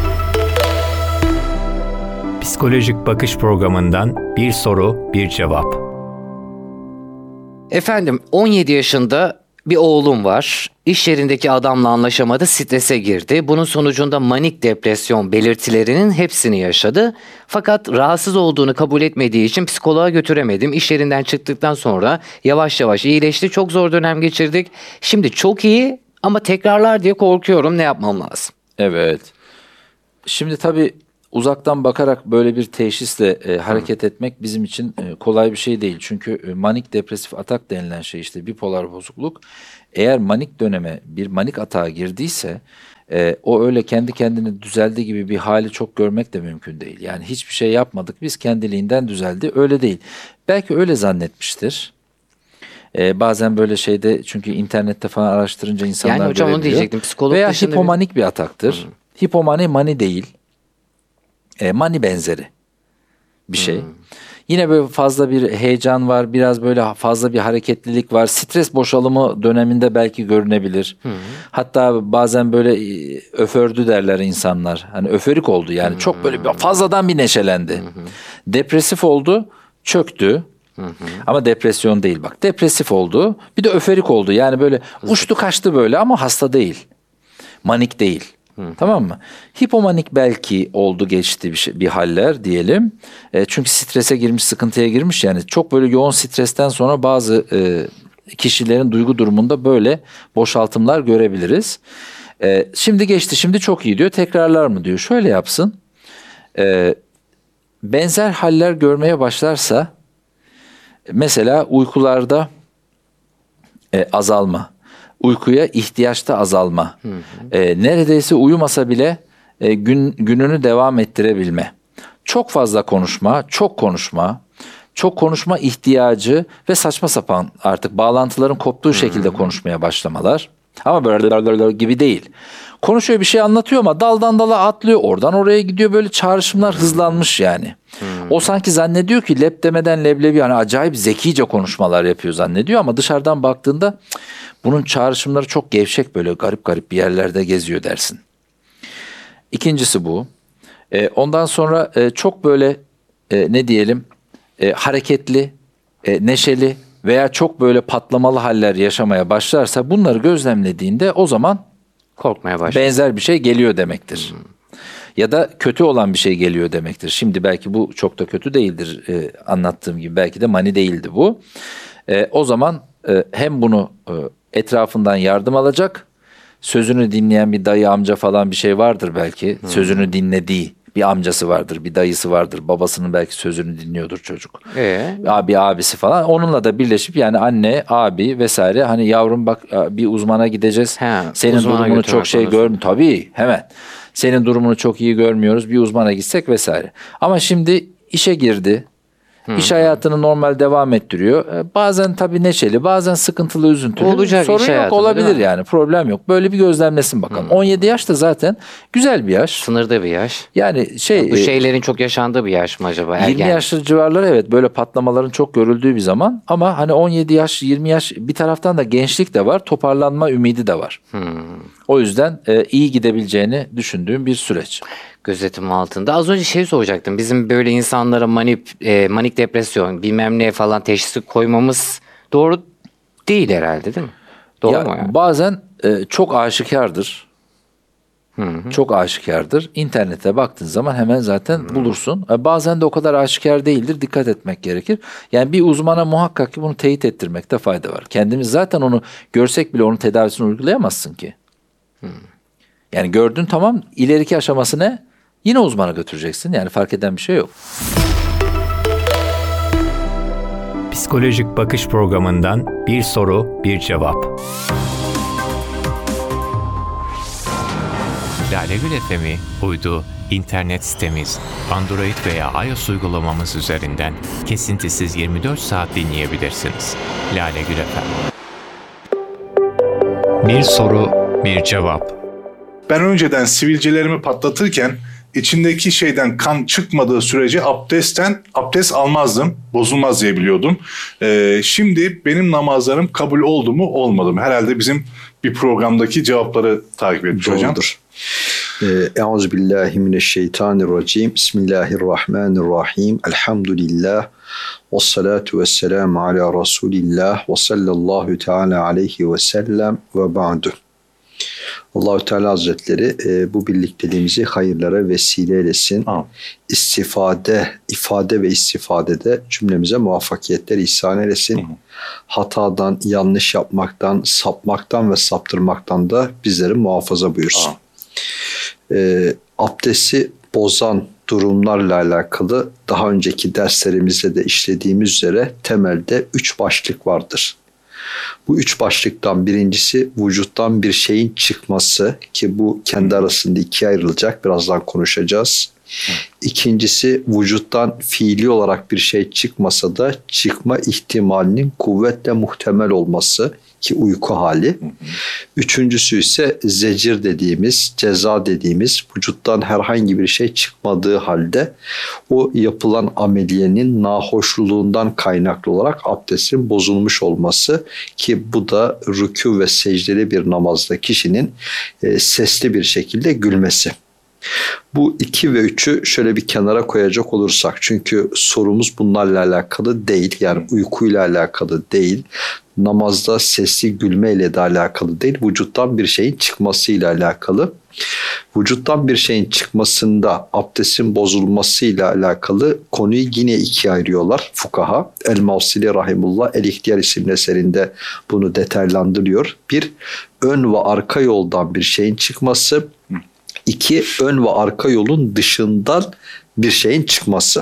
Psikolojik Bakış programından bir soru, bir cevap. Efendim, on yedi yaşında bir oğlum var. İş yerindeki adamla anlaşamadı, strese girdi. Bunun sonucunda manik depresyon belirtilerinin hepsini yaşadı. Fakat rahatsız olduğunu kabul etmediği için psikoloğa götüremedim. İş yerinden çıktıktan sonra yavaş yavaş iyileşti. Çok zor dönem geçirdik. Şimdi çok iyi ama tekrarlar diye korkuyorum. Ne yapmam lazım? Evet. Şimdi tabii uzaktan bakarak böyle bir teşhisle e, hareket Hı. etmek bizim için e, kolay bir şey değil. Çünkü e, manik depresif atak denilen şey işte bipolar bozukluk. Eğer manik döneme bir manik atağa girdiyse e, o öyle kendi kendine düzeldi gibi bir hali çok görmek de mümkün değil. Yani hiçbir şey yapmadık biz kendiliğinden düzeldi öyle değil. Belki öyle zannetmiştir. Ee, bazen böyle şeyde çünkü internette falan araştırınca insanlar yani hocam onu diyecektim. Psikolog veya hipomanik bir... bir ataktır. Hmm. Hipomani mani değil. E, mani benzeri bir şey. Hmm. Yine böyle fazla bir heyecan var, biraz böyle fazla bir hareketlilik var. Stres boşalımı döneminde belki görünebilir. Hmm. Hatta bazen böyle öfördü derler insanlar. Hani öförik oldu yani hmm. çok böyle fazladan bir neşelendi. Hmm. Depresif oldu, çöktü. Hı hı. Ama depresyon değil bak. Depresif oldu. Bir de öferik oldu. Yani böyle Hızlı. uçtu kaçtı böyle ama hasta değil. Manik değil. Hı hı. Tamam mı? Hipomanik belki oldu geçti bir, şey, bir haller diyelim. E, çünkü strese girmiş, sıkıntıya girmiş. Yani çok böyle yoğun stresten sonra bazı e, kişilerin duygu durumunda böyle boşaltımlar görebiliriz. E, şimdi geçti, şimdi çok iyi diyor. Tekrarlar mı diyor. Şöyle yapsın. E, benzer haller görmeye başlarsa mesela uykularda e, azalma, uykuya ihtiyaçta azalma, hı hı. E, neredeyse uyumasa bile e, gün gününü devam ettirebilme, çok fazla konuşma, çok konuşma, çok konuşma ihtiyacı ve saçma sapan artık bağlantıların koptuğu hı hı. şekilde konuşmaya başlamalar. Ama böyle gibi değil. Konuşuyor bir şey anlatıyor ama daldan dala atlıyor. Oradan oraya gidiyor böyle çağrışımlar hızlanmış yani. Hmm. O sanki zannediyor ki lep demeden leblebi hani acayip zekice konuşmalar yapıyor zannediyor ama dışarıdan baktığında bunun çağrışımları çok gevşek böyle garip garip bir yerlerde geziyor dersin. İkincisi bu. E, ondan sonra e, çok böyle e, ne diyelim e, hareketli, e, neşeli veya çok böyle patlamalı haller yaşamaya başlarsa bunları gözlemlediğinde o zaman korkmaya başlıyor. Benzer bir şey geliyor demektir. Hmm. Ya da kötü olan bir şey geliyor demektir. Şimdi belki bu çok da kötü değildir e, anlattığım gibi. Belki de mani değildi bu. E, o zaman e, hem bunu e, etrafından yardım alacak, sözünü dinleyen bir dayı amca falan bir şey vardır belki. Hmm. Sözünü dinlediği bir amcası vardır, bir dayısı vardır. Babasının belki sözünü dinliyordur çocuk. Ee? Abi, abisi falan. Onunla da birleşip yani anne, abi vesaire. Hani yavrum bak bir uzmana gideceğiz. He, Senin durumunu çok şey görmüyor. Tabii hemen. Senin durumunu çok iyi görmüyoruz. Bir uzmana gitsek vesaire. Ama şimdi işe girdi. Hmm. İş hayatını normal devam ettiriyor. Bazen tabii neşeli, bazen sıkıntılı, üzüntülü. Olacak sorun yok, olabilir yani. Problem yok. Böyle bir gözlemlesin bakalım. Hmm. on yedi yaş da zaten güzel bir yaş. Sınırda bir yaş. Yani şey ya bu şeylerin çok yaşandığı bir yaş mı acaba? yirmi Ergen. yaşlı civarları evet böyle patlamaların çok görüldüğü bir zaman ama hani on yedi yaş, yirmi yaş bir taraftan da gençlik de var, toparlanma ümidi de var. Hmm. O yüzden e, iyi gidebileceğini düşündüğüm bir süreç. Gözetim altında. Az önce şey soracaktım. Bizim böyle insanlara manip, e, manik depresyon bilmem ne falan teşhisi koymamız doğru değil herhalde değil mi? Doğru ya, mu yani? Bazen e, çok aşikardır. Hı hı. Çok aşikardır. İnternete baktığın zaman hemen zaten hı. bulursun. E, bazen de o kadar aşikar değildir. Dikkat etmek gerekir. Yani bir uzmana muhakkak ki bunu teyit ettirmekte fayda var. Kendimiz zaten onu görsek bile onun tedavisini uygulayamazsın ki. Hı. Yani gördün tamam, ileriki aşaması ne? Yine uzmana götüreceksin. Yani fark eden bir şey yok. Psikolojik Bakış Programı'ndan bir soru, bir cevap. Lale Gül F M'i uydu, internet sitemiz, Android veya iOS uygulamamız üzerinden kesintisiz yirmi dört saat dinleyebilirsiniz. Lale Gül F M. Bir soru, bir cevap. Ben önceden sivilcelerimi patlatırken içindeki şeyden kan çıkmadığı sürece abdestten abdest almazdım, bozulmaz diye biliyordum. Ee, şimdi benim namazlarım kabul oldu mu olmadı mı? Herhalde bizim bir programdaki cevapları takip etmiş hocam. Doğrudur. Euzubillahimineşşeytanirracim. Bismillahirrahmanirrahim. Elhamdülillah. Vessalatu vesselamu ala Resulillah. Ve sallallahu teala aleyhi ve sellem ve ba'du. Allah-u Teala Hazretleri e, bu birlikteliğimizi hayırlara vesile eylesin. Ha. İstifade, ifade ve istifadede cümlemize muvaffakiyetler ihsan eylesin. Hı. Hatadan, yanlış yapmaktan, sapmaktan ve saptırmaktan da bizleri muhafaza buyursun. E, abdesti bozan durumlarla alakalı daha önceki derslerimizde de işlediğimiz üzere temelde üç başlık vardır. Bu üç başlıktan birincisi vücuttan bir şeyin çıkması, ki bu kendi arasında ikiye ayrılacak, birazdan konuşacağız. İkincisi vücuttan fiili olarak bir şey çıkmasa da çıkma ihtimalinin kuvvetle muhtemel olması, ki uyku hali. Üçüncüsü ise zecir dediğimiz, ceza dediğimiz, vücuttan herhangi bir şey çıkmadığı halde o yapılan ameliyenin nahoşluluğundan kaynaklı olarak abdestin bozulmuş olması, ki bu da rükû ve secdeli bir namazda kişinin e, sesli bir şekilde gülmesi. Bu iki ve üçü şöyle bir kenara koyacak olursak, çünkü sorumuz bunlarla alakalı değil, yani uykuyla alakalı değil, namazda sesli gülmeyle de alakalı değil, vücuttan bir şeyin çıkmasıyla alakalı. Vücuttan bir şeyin çıkmasında abdestin bozulmasıyla alakalı konuyu yine ikiye ayırıyorlar fukaha. El-Mavsili Rahimullah El-İhtiyar isimli eserinde bunu detaylandırıyor. Bir, ön ve arka yoldan bir şeyin çıkması. İki, ön ve arka yolun dışından bir şeyin çıkması.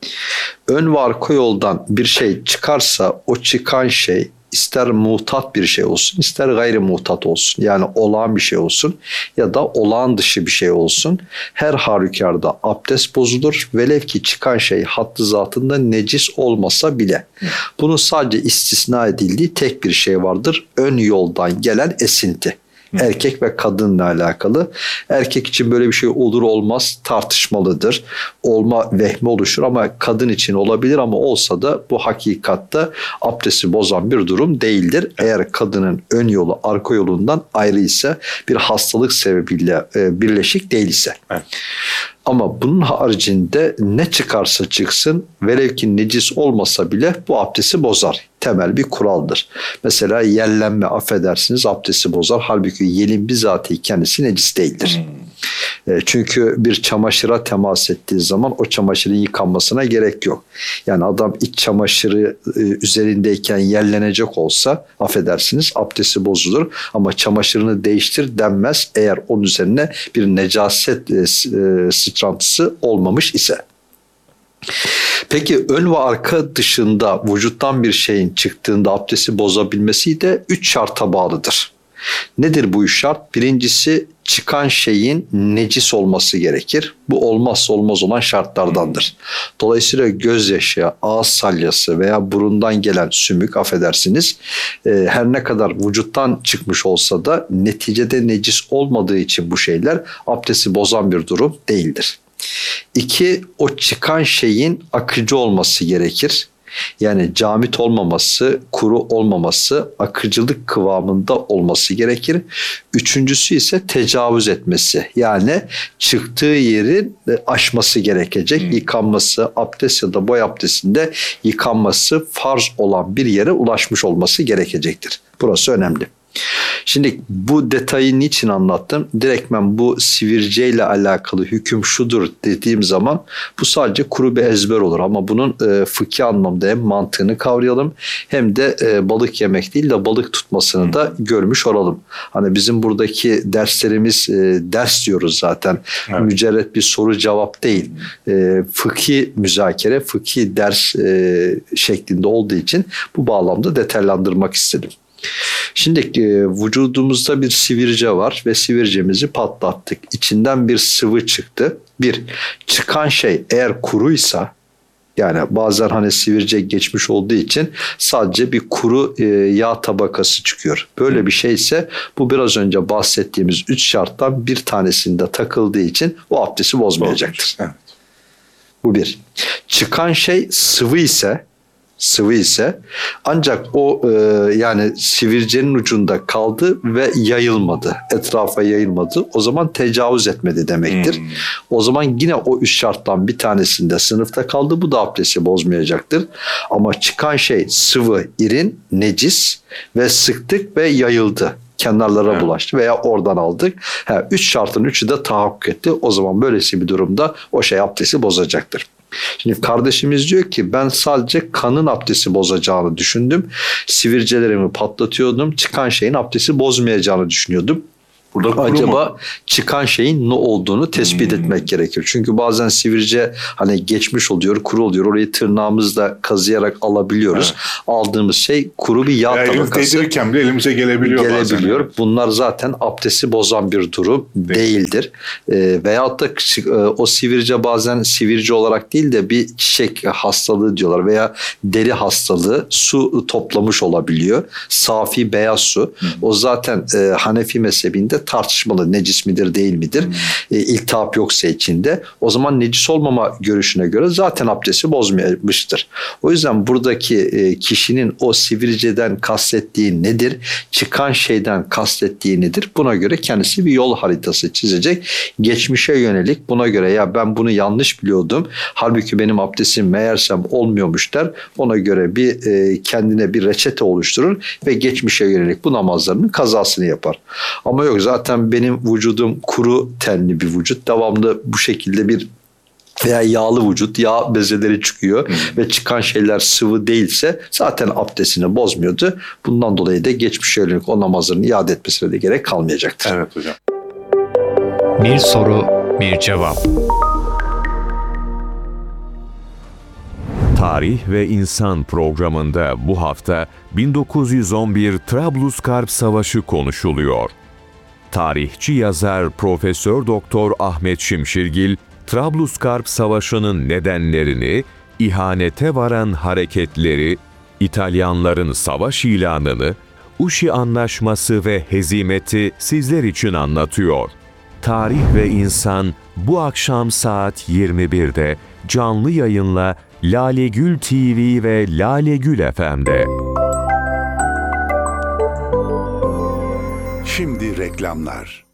Ön ve arka yoldan bir şey çıkarsa o çıkan şey ister mutat bir şey olsun, ister gayri mutat olsun. Yani olağan bir şey olsun ya da olağan dışı bir şey olsun. Her halükarda abdest bozulur. Velev ki çıkan şey hattı zatında necis olmasa bile. Bunun sadece istisna edildiği tek bir şey vardır. Ön yoldan gelen esinti. Erkek ve kadınla alakalı. Erkek için böyle bir şey olur olmaz tartışmalıdır. Olma vehmi oluşur ama kadın için olabilir, ama olsa da bu hakikatte abdesti bozan bir durum değildir. Eğer kadının ön yolu arka yolundan ayrı ise, bir hastalık sebebiyle e, birleşik değil ise. Evet. Ama bunun haricinde ne çıkarsa çıksın, velev ki necis olmasa bile bu abdesti bozar. Temel bir kuraldır. Mesela yellenme, affedersiniz, abdesti bozar. Halbuki yelin bizatihi kendisi necis değildir. Hmm. Çünkü bir çamaşıra temas ettiği zaman o çamaşırın yıkanmasına gerek yok. Yani adam iç çamaşırı üzerindeyken yellenecek olsa, affedersiniz, abdesti bozulur. Ama çamaşırını değiştir denmez eğer onun üzerine bir necaset sıçrantısı olmamış ise. Peki ön ve arka dışında vücuttan bir şeyin çıktığında abdesti bozabilmesi de üç şarta bağlıdır. Nedir bu üç şart? Birincisi, çıkan şeyin necis olması gerekir. Bu olmazsa olmaz olan şartlardandır. Dolayısıyla gözyaşı, ağız salyası veya burundan gelen sümük, affedersiniz, e, her ne kadar vücuttan çıkmış olsa da neticede necis olmadığı için bu şeyler abdesti bozan bir durum değildir. İki, o çıkan şeyin akıcı olması gerekir. Yani camit olmaması, kuru olmaması, akıcılık kıvamında olması gerekir. Üçüncüsü ise tecavüz etmesi. Yani çıktığı yerin aşması gerekecek. Hmm. Yıkanması, abdest ya da boy abdestinde yıkanması farz olan bir yere ulaşmış olması gerekecektir. Burası önemli. Şimdi bu detayı niçin anlattım? Direktmen bu sivirceyle alakalı hüküm şudur dediğim zaman bu sadece kuru bir ezber olur. Ama bunun e, fıkhi anlamda hem mantığını kavrayalım hem de e, balık yemek değil de balık tutmasını da görmüş olalım. Hani bizim buradaki derslerimiz e, ders diyoruz zaten. Evet. Mücerret bir soru cevap değil. E, fıkhi müzakere, fıkhi ders e, şeklinde olduğu için bu bağlamda detaylandırmak istedim. Şimdi e, vücudumuzda bir sivirce var ve sivircemizi patlattık. İçinden bir sıvı çıktı. Bir, çıkan şey eğer kuruysa, yani bazen hani sivirce geçmiş olduğu için sadece bir kuru e, yağ tabakası çıkıyor. Böyle bir şeyse bu biraz önce bahsettiğimiz üç şarttan bir tanesinde takıldığı için o abdesti bozmayacaktır. Evet. Bu bir. Çıkan şey sıvı ise, sıvı ise ancak o e, yani sivircenin ucunda kaldı ve yayılmadı, etrafa yayılmadı, o zaman tecavüz etmedi demektir. Hmm. O zaman yine o üç şarttan bir tanesinde sınıfta kaldı, bu da abdesti bozmayacaktır. Ama çıkan şey sıvı, irin, necis ve sıktık ve yayıldı, kenarlara evet. bulaştı veya oradan aldık. Ha, üç şartın üçü de tahakkuk etti. O zaman böylesi bir durumda o şey abdesti bozacaktır. Şimdi kardeşimiz diyor ki ben sadece kanın abdesti bozacağını düşündüm. Sivircelerimi patlatıyordum. Çıkan şeyin abdesti bozmayacağını düşünüyordum. Burada kuru acaba mu? çıkan şeyin ne olduğunu tespit Hmm. etmek gerekir. Çünkü bazen sivilce hani geçmiş oluyor, kuru oluyor. Orayı tırnağımızla kazıyarak alabiliyoruz. Evet. Aldığımız şey kuru bir yağ Yani elimiz tabakası. değdirirken bile elimize gelebiliyor, Gelebiliyor. bazen. Bunlar zaten abdesti bozan bir durum Değil. değildir. E, veyahut da e, o sivilce bazen sivilce olarak değil de bir çiçek hastalığı diyorlar veya deri hastalığı, su toplamış olabiliyor. Safi beyaz su. Hmm. O zaten e, Hanefi mezhebinde tartışmalı, necis midir değil midir? Hmm. E, iltihap yoksa içinde. O zaman necis olmama görüşüne göre zaten abdesti bozmamıştır. O yüzden buradaki e, kişinin o sivilceden kastettiği nedir? Çıkan şeyden kastettiği nedir? Buna göre kendisi bir yol haritası çizecek. Geçmişe yönelik buna göre ya ben bunu yanlış biliyordum. Halbuki benim abdestim meğersem olmuyormuş der. Ona göre bir e, kendine bir reçete oluşturur ve geçmişe yönelik bu namazlarının kazasını yapar. Ama yok zaten benim vücudum kuru tenli bir vücut. Devamlı bu şekilde bir veya yağlı vücut, yağ bezeleri çıkıyor ve çıkan şeyler sıvı değilse zaten abdestini bozmuyordu. Bundan dolayı da geçmişe yönelik o namazlarını iade etmesine de gerek kalmayacaktır. Evet hocam. Bir soru, bir cevap. Tarih ve İnsan programında bu hafta bin dokuz yüz on bir Trablusgarp Savaşı konuşuluyor. Tarihçi yazar Profesör Doktor Ahmet Şimşirgil, Trablusgarp Savaşı'nın nedenlerini, ihanete varan hareketleri, İtalyanların savaş ilanını, Uşi Anlaşması ve hezimeti sizler için anlatıyor. Tarih ve İnsan bu akşam saat yirmi birde canlı yayınla Lalegül T V ve Lalegül F M'de. Şimdi reklamlar.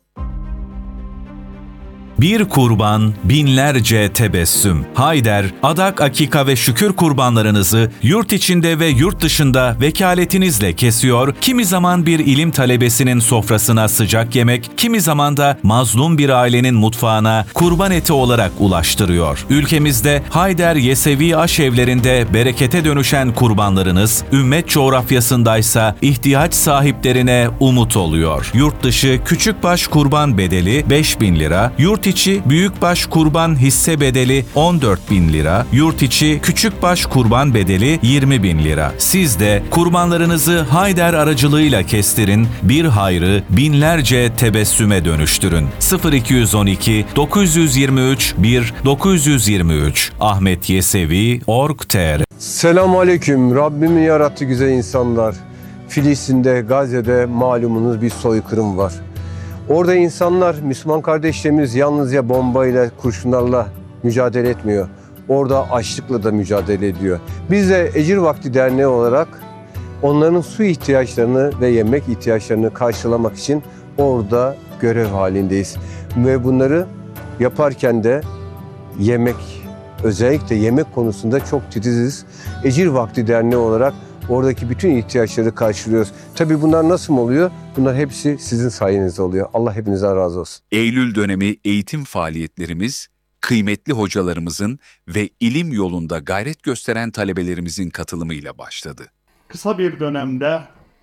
Bir kurban, binlerce tebessüm. Hayder, adak, akika ve şükür kurbanlarınızı yurt içinde ve yurt dışında vekaletinizle kesiyor, kimi zaman bir ilim talebesinin sofrasına sıcak yemek, kimi zaman da mazlum bir ailenin mutfağına kurban eti olarak ulaştırıyor. Ülkemizde Hayder Yesevi aşevlerinde berekete dönüşen kurbanlarınız, ümmet coğrafyasındaysa ihtiyaç sahiplerine umut oluyor. Yurt dışı küçükbaş kurban bedeli beş bin lira, yurt içi büyükbaş kurban hisse bedeli on dört bin lira, yurt içi küçükbaş kurban bedeli yirmi bin lira. Siz de kurbanlarınızı Hayder aracılığıyla kestirin, bir hayrı binlerce tebessüme dönüştürün. sıfır iki yüz on iki dokuz yüz yirmi üç bir dokuz yüz yirmi üç Ahmet Yesevi nokta org nokta tr. Selamun Aleyküm. Rabbimin yarattığı güzel insanlar. Filistin'de, Gazze'de malumunuz bir soykırım var. Orada insanlar, Müslüman kardeşlerimiz yalnızca bombayla, kurşunlarla mücadele etmiyor. Orada açlıkla da mücadele ediyor. Biz de Ecir Vakti Derneği olarak onların su ihtiyaçlarını ve yemek ihtiyaçlarını karşılamak için orada görev halindeyiz. Ve bunları yaparken de yemek, özellikle yemek konusunda çok titiziz. Ecir Vakti Derneği olarak oradaki bütün ihtiyaçları karşılıyoruz. Tabii bunlar nasıl oluyor? Bunlar hepsi sizin sayenizde oluyor. Allah hepinizden razı olsun. Eylül dönemi eğitim faaliyetlerimiz, kıymetli hocalarımızın ve ilim yolunda gayret gösteren talebelerimizin katılımıyla başladı. Kısa bir dönemde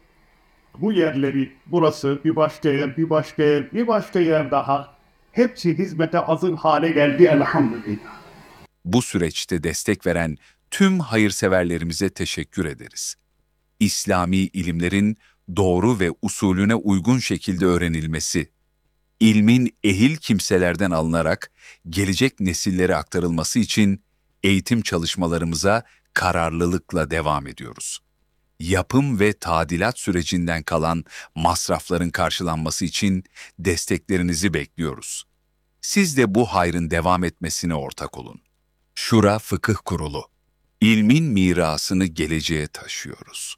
bu yerleri, burası bir başka yer, bir başka yer, bir başka yer daha hepsi hizmete hazır hale geldi elhamdülillah. Bu süreçte destek veren tüm hayırseverlerimize teşekkür ederiz. İslami ilimlerin doğru ve usulüne uygun şekilde öğrenilmesi, ilmin ehil kimselerden alınarak gelecek nesillere aktarılması için eğitim çalışmalarımıza kararlılıkla devam ediyoruz. Yapım ve tadilat sürecinden kalan masrafların karşılanması için desteklerinizi bekliyoruz. Siz de bu hayrın devam etmesine ortak olun. Şura Fıkıh Kurulu. İlmin mirasını geleceğe taşıyoruz.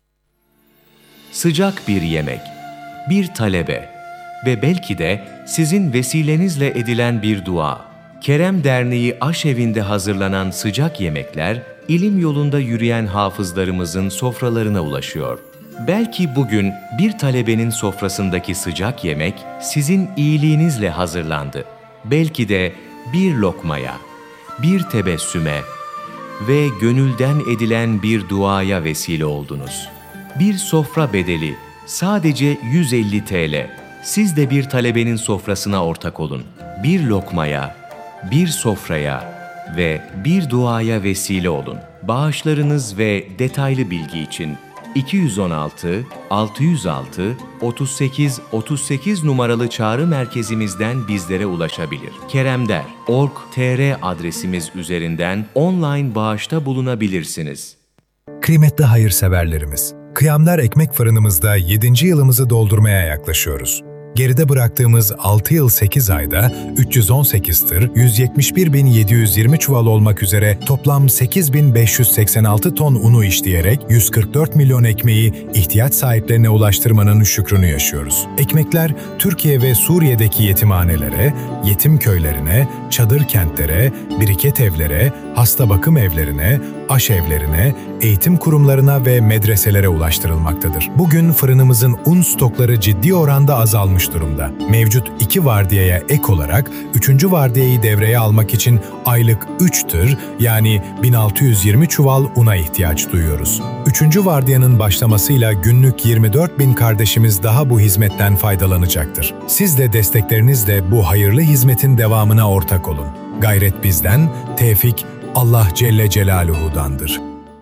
Sıcak bir yemek, bir talebe ve belki de sizin vesilenizle edilen bir dua. Kerem Derneği Aşevinde hazırlanan sıcak yemekler, ilim yolunda yürüyen hafızlarımızın sofralarına ulaşıyor. Belki bugün bir talebenin sofrasındaki sıcak yemek sizin iyiliğinizle hazırlandı. Belki de bir lokmaya, bir tebessüme ve gönülden edilen bir duaya vesile oldunuz. Bir sofra bedeli sadece yüz elli TL. Siz de bir talebenin sofrasına ortak olun. Bir lokmaya, bir sofraya ve bir duaya vesile olun. Bağışlarınız ve detaylı bilgi için iki yüz on altı altı yüz altı otuz sekiz otuz sekiz numaralı çağrı merkezimizden bizlere ulaşabilir. keremder nokta org nokta tr adresimiz üzerinden online bağışta bulunabilirsiniz. Kıymetli hayırseverlerimiz, Kıyamlar Ekmek Fırınımızda yedinci yılımızı doldurmaya yaklaşıyoruz. Geride bıraktığımız altı yıl sekiz ayda üç yüz on sekiz tır, yüz yetmiş bir bin yedi yüz yirmi çuval olmak üzere toplam sekiz bin beş yüz seksen altı ton unu işleyerek yüz kırk dört milyon ekmeği ihtiyaç sahiplerine ulaştırmanın şükrünü yaşıyoruz. Ekmekler Türkiye ve Suriye'deki yetimhanelere, yetim köylerine, çadır kentlere, biriket evlere, hasta bakım evlerine, aşevlerine, eğitim kurumlarına ve medreselere ulaştırılmaktadır. Bugün fırınımızın un stokları ciddi oranda azalmış durumda. Mevcut iki vardiyaya ek olarak üçüncü vardiyayı devreye almak için aylık üç tır yani bin altı yüz yirmi çuval una ihtiyaç duyuyoruz. Üçüncü vardiyanın başlamasıyla günlük yirmi dört bin kardeşimiz daha bu hizmetten faydalanacaktır. Siz de desteklerinizle bu hayırlı hizmetin devamına ortak olun. Gayret bizden, tevfik Allah Celle Celaluhu'dandır.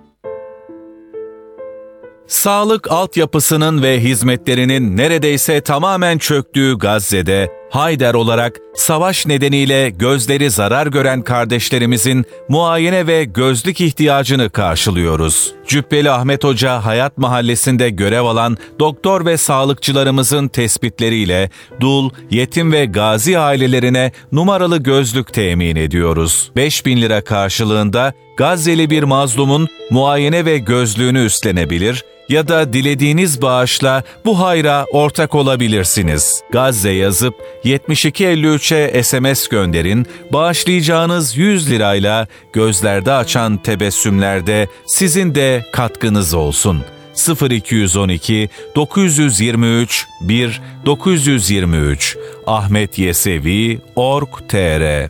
Sağlık altyapısının ve hizmetlerinin neredeyse tamamen çöktüğü Gazze'de, Hayder olarak savaş nedeniyle gözleri zarar gören kardeşlerimizin muayene ve gözlük ihtiyacını karşılıyoruz. Cübbeli Ahmet Hoca Hayat Mahallesi'nde görev alan doktor ve sağlıkçılarımızın tespitleriyle dul, yetim ve gazi ailelerine numaralı gözlük temin ediyoruz. beş bin lira karşılığında Gazze'li bir mazlumun muayene ve gözlüğünü üstlenebilir ya da dilediğiniz bağışla bu hayra ortak olabilirsiniz. Gazze yazıp yetmiş iki elli üçe S M S gönderin, bağışlayacağınız yüz lirayla gözlerde açan tebessümlerde sizin de katkınız olsun. sıfır iki yüz on iki dokuz yüz yirmi üç bir dokuz yüz yirmi üç ahmet yesevi nokta org nokta tr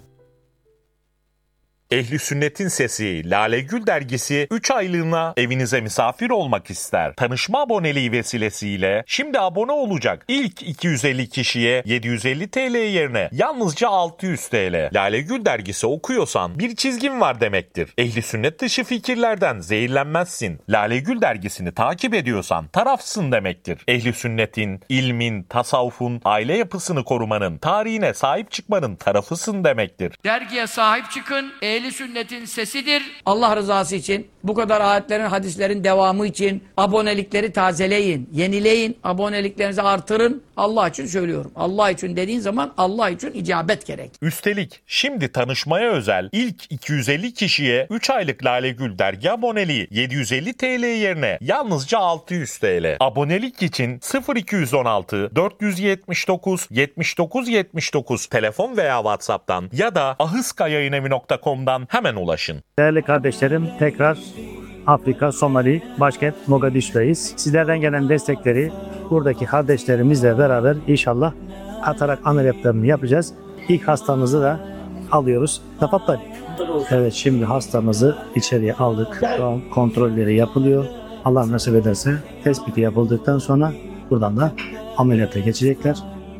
Ehli Sünnet'in Sesi Lale Gül dergisi üç aylığına evinize misafir olmak ister. Tanışma aboneliği vesilesiyle şimdi abone olacak ilk iki yüz elli kişiye yedi yüz elli TL yerine yalnızca altı yüz TL. Lale Gül dergisi okuyorsan bir çizgin var demektir. Ehli Sünnet dışı fikirlerden zehirlenmezsin. Lale Gül dergisini takip ediyorsan tarafsın demektir. Ehli Sünnet'in, ilmin, tasavvufun, aile yapısını korumanın, tarihine sahip çıkmanın tarafısın demektir. Dergiye sahip çıkın. Ehli Sünnet'in sesidir. Allah rızası için, bu kadar ayetlerin, hadislerin devamı için abonelikleri tazeleyin, yenileyin, aboneliklerinizi artırın. Allah için söylüyorum. Allah için dediğin zaman Allah için icabet gerek. Üstelik şimdi tanışmaya özel ilk iki yüz elli kişiye üç aylık Lale Gül dergi aboneliği yedi yüz elli TL yerine yalnızca altı yüz TL. Abonelik için sıfır iki yüz on altı dört yüz yetmiş dokuz yetmiş dokuz yetmiş dokuz telefon veya WhatsApp'tan ya da ahıskayayınevi nokta com'dan hemen ulaşın. Değerli kardeşlerim, tekrar Afrika, Somali, başkent Mogadishu'dayız. Sizlerden gelen destekleri buradaki kardeşlerimizle beraber inşallah atarak ameliyatlarını yapacağız. İlk hastamızı da alıyoruz. Tafattal. Evet, şimdi hastamızı içeriye aldık. Şu an kontrolleri yapılıyor. Allah nasip ederse tespiti yapıldıktan sonra buradan da ameliyata geçecekler.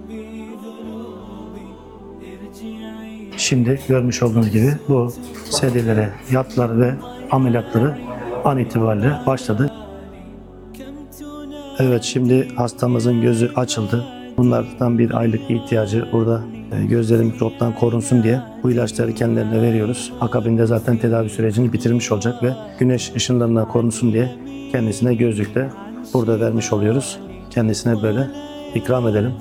Şimdi görmüş olduğunuz gibi bu serilere yattılar ve ameliyatları an itibariyle başladı. Evet, şimdi hastamızın gözü açıldı. Bunlardan bir aylık ihtiyacı burada gözleri mikroptan korunsun diye bu ilaçları kendilerine veriyoruz. Akabinde zaten tedavi sürecini bitirmiş olacak ve güneş ışınlarından korunsun diye kendisine gözlükle burada vermiş oluyoruz. Kendisine böyle ikram edelim.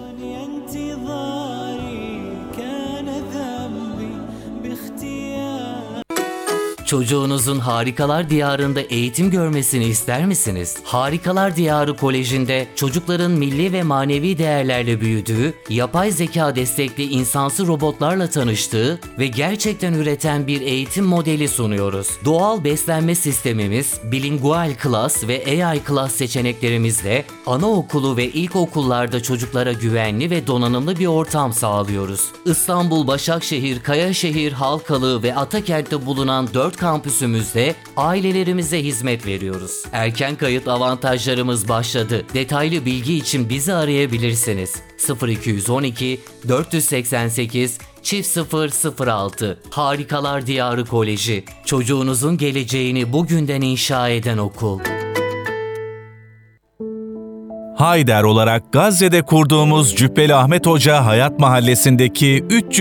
Çocuğunuzun Harikalar Diyarı'nda eğitim görmesini ister misiniz? Harikalar Diyarı Koleji'nde çocukların milli ve manevi değerlerle büyüdüğü, yapay zeka destekli insansı robotlarla tanıştığı ve gerçekten üreten bir eğitim modeli sunuyoruz. Doğal beslenme sistemimiz, bilingual class ve A I class seçeneklerimizle anaokulu ve ilkokullarda çocuklara güvenli ve donanımlı bir ortam sağlıyoruz. İstanbul, Başakşehir, Kayaşehir, Halkalı ve Atakent'te bulunan dört dört kampüsümüzde ailelerimize hizmet veriyoruz. Erken kayıt avantajlarımız başladı. Detaylı bilgi için bizi arayabilirsiniz. sıfır iki on iki dört seksen sekiz çift sıfır sıfır altı. Harikalar Diyarı Koleji. Çocuğunuzun geleceğini bugünden inşa eden okul. Hayder olarak Gazze'de kurduğumuz Cübbeli Ahmet Hoca Hayat Mahallesi'ndeki üç yüz